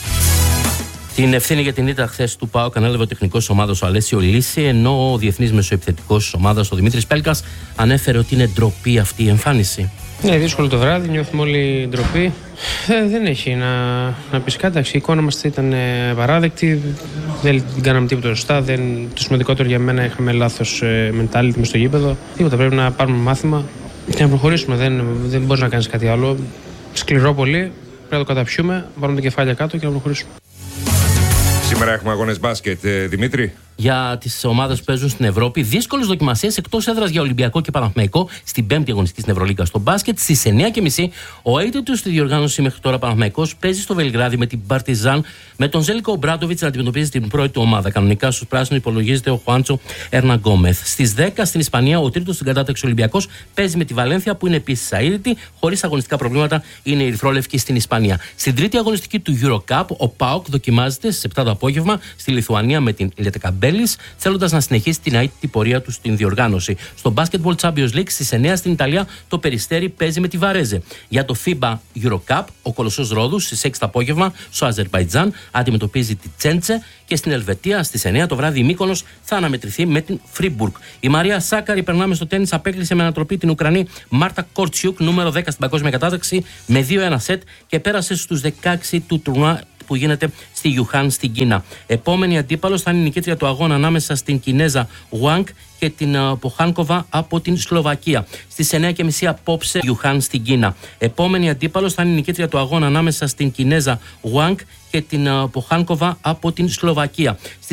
Την ευθύνη για την ήττα χθες του ΠΑΟΚ ανέλαβε ο τεχνικός της ομάδας ο Αλέσιο Λύση, ενώ ο διεθνής μεσοεπιθετικός της ομάδας ο Δημήτρης Πέλκας ανέφερε ότι είναι ντροπή αυτή η εμφάνιση. Ναι, δύσκολο το βράδυ, νιώθουμε όλοι ντροπή. Δεν έχει να πεις κάτι. Η εικόνα μας ήταν παράδεκτη. Δεν κάναμε τίποτα σωστά. Το σημαντικότερο για μένα, είχαμε λάθος mentality μες στο γήπεδο. Τίποτα, πρέπει να πάρουμε μάθημα και να προχωρήσουμε. Δεν μπορείς να κάνεις κάτι άλλο. Σκληρό πολύ. Πρέπει να το καταπιούμε, βάλουμε τα κεφάλια κάτω και να προχωρήσουμε. Σήμερα έχουμε αγώνες μπάσκετ, Δημήτρη. Για τις ομάδες που παίζουν στην Ευρώπη, δύσκολες δοκιμασίες εκτός έδρας για Ολυμπιακό και Παναθηναϊκό στην 5η αγωνιστική στην Ευρωλίγκα στο μπάσκετ. Στις 9:30 ο αίτητος στη διοργάνωση μέχρι τώρα Παναθηναϊκός παίζει στο Βελιγράδι με την Παρτιζάν, με τον Ζέλικο Ομπράντοβιτς να αντιμετωπίζει την πρώτη ομάδα. Κανονικά στους πράσινους υπολογίζεται ο Χουάντσο Ερναγκόμεθ. Στις 10 στην Ισπανία ο τρίτος στην κατάταξη Ολυμπιακός παίζει με τη Βαλένθια, που είναι επίσης αίτητη, χωρίς αγωνιστικά προβλήματα είναι η ερυθρόλευκη στην Ισπανία. Στην τρίτη αγωνιστική του Eurocup ο ΠΑΟΚ δοκιμάζεται στις 7 το απόγευμα στη Λιθουανία με την Λετεκαμπέλης, θέλοντας να συνεχίσει την αίτητη πορεία του στην διοργάνωση. Στο Basketball Champions League στις 9 στην Ιταλία το Περιστέρι παίζει με τη Βαρέζε. Για το FIBA Eurocup ο Κολοσσός Ρόδους στις 6 το απόγευμα στο Αζερμπαϊτζάν αντιμετωπίζει τη Τσέντσε, και στην Ελβετία στις 9 το βράδυ η Μύκονος θα αναμετρηθεί με την Φρίμπουργκ. Η Μαρία Σάκαρη, περνάμε στο τένις, απέκλεισε με ανατροπή την Ουκρανή Μάρτα Κορτσιούκ, νούμερο 10 στην παγκόσμια κατάταξη, με 2-1 σετ και πέρασε στους 16 του τουρνουά που γίνεται στη Γιουχάν στην Κίνα. Επόμενη αντίπαλος θα είναι η νικήτρια του αγώνα ανάμεσα στην Κινέζα Γουάνκ και την Ποχάνκοβα από την Σλοβακία. Στις 9:30 απόψε Γιουχάν στην Κίνα. Επόμενη αντίπαλος θα είναι η νικήτρια του αγώνα ανάμεσα στην Κινέζα Γουάνκ και την Ποχάνκοβα από την Σλοβακία.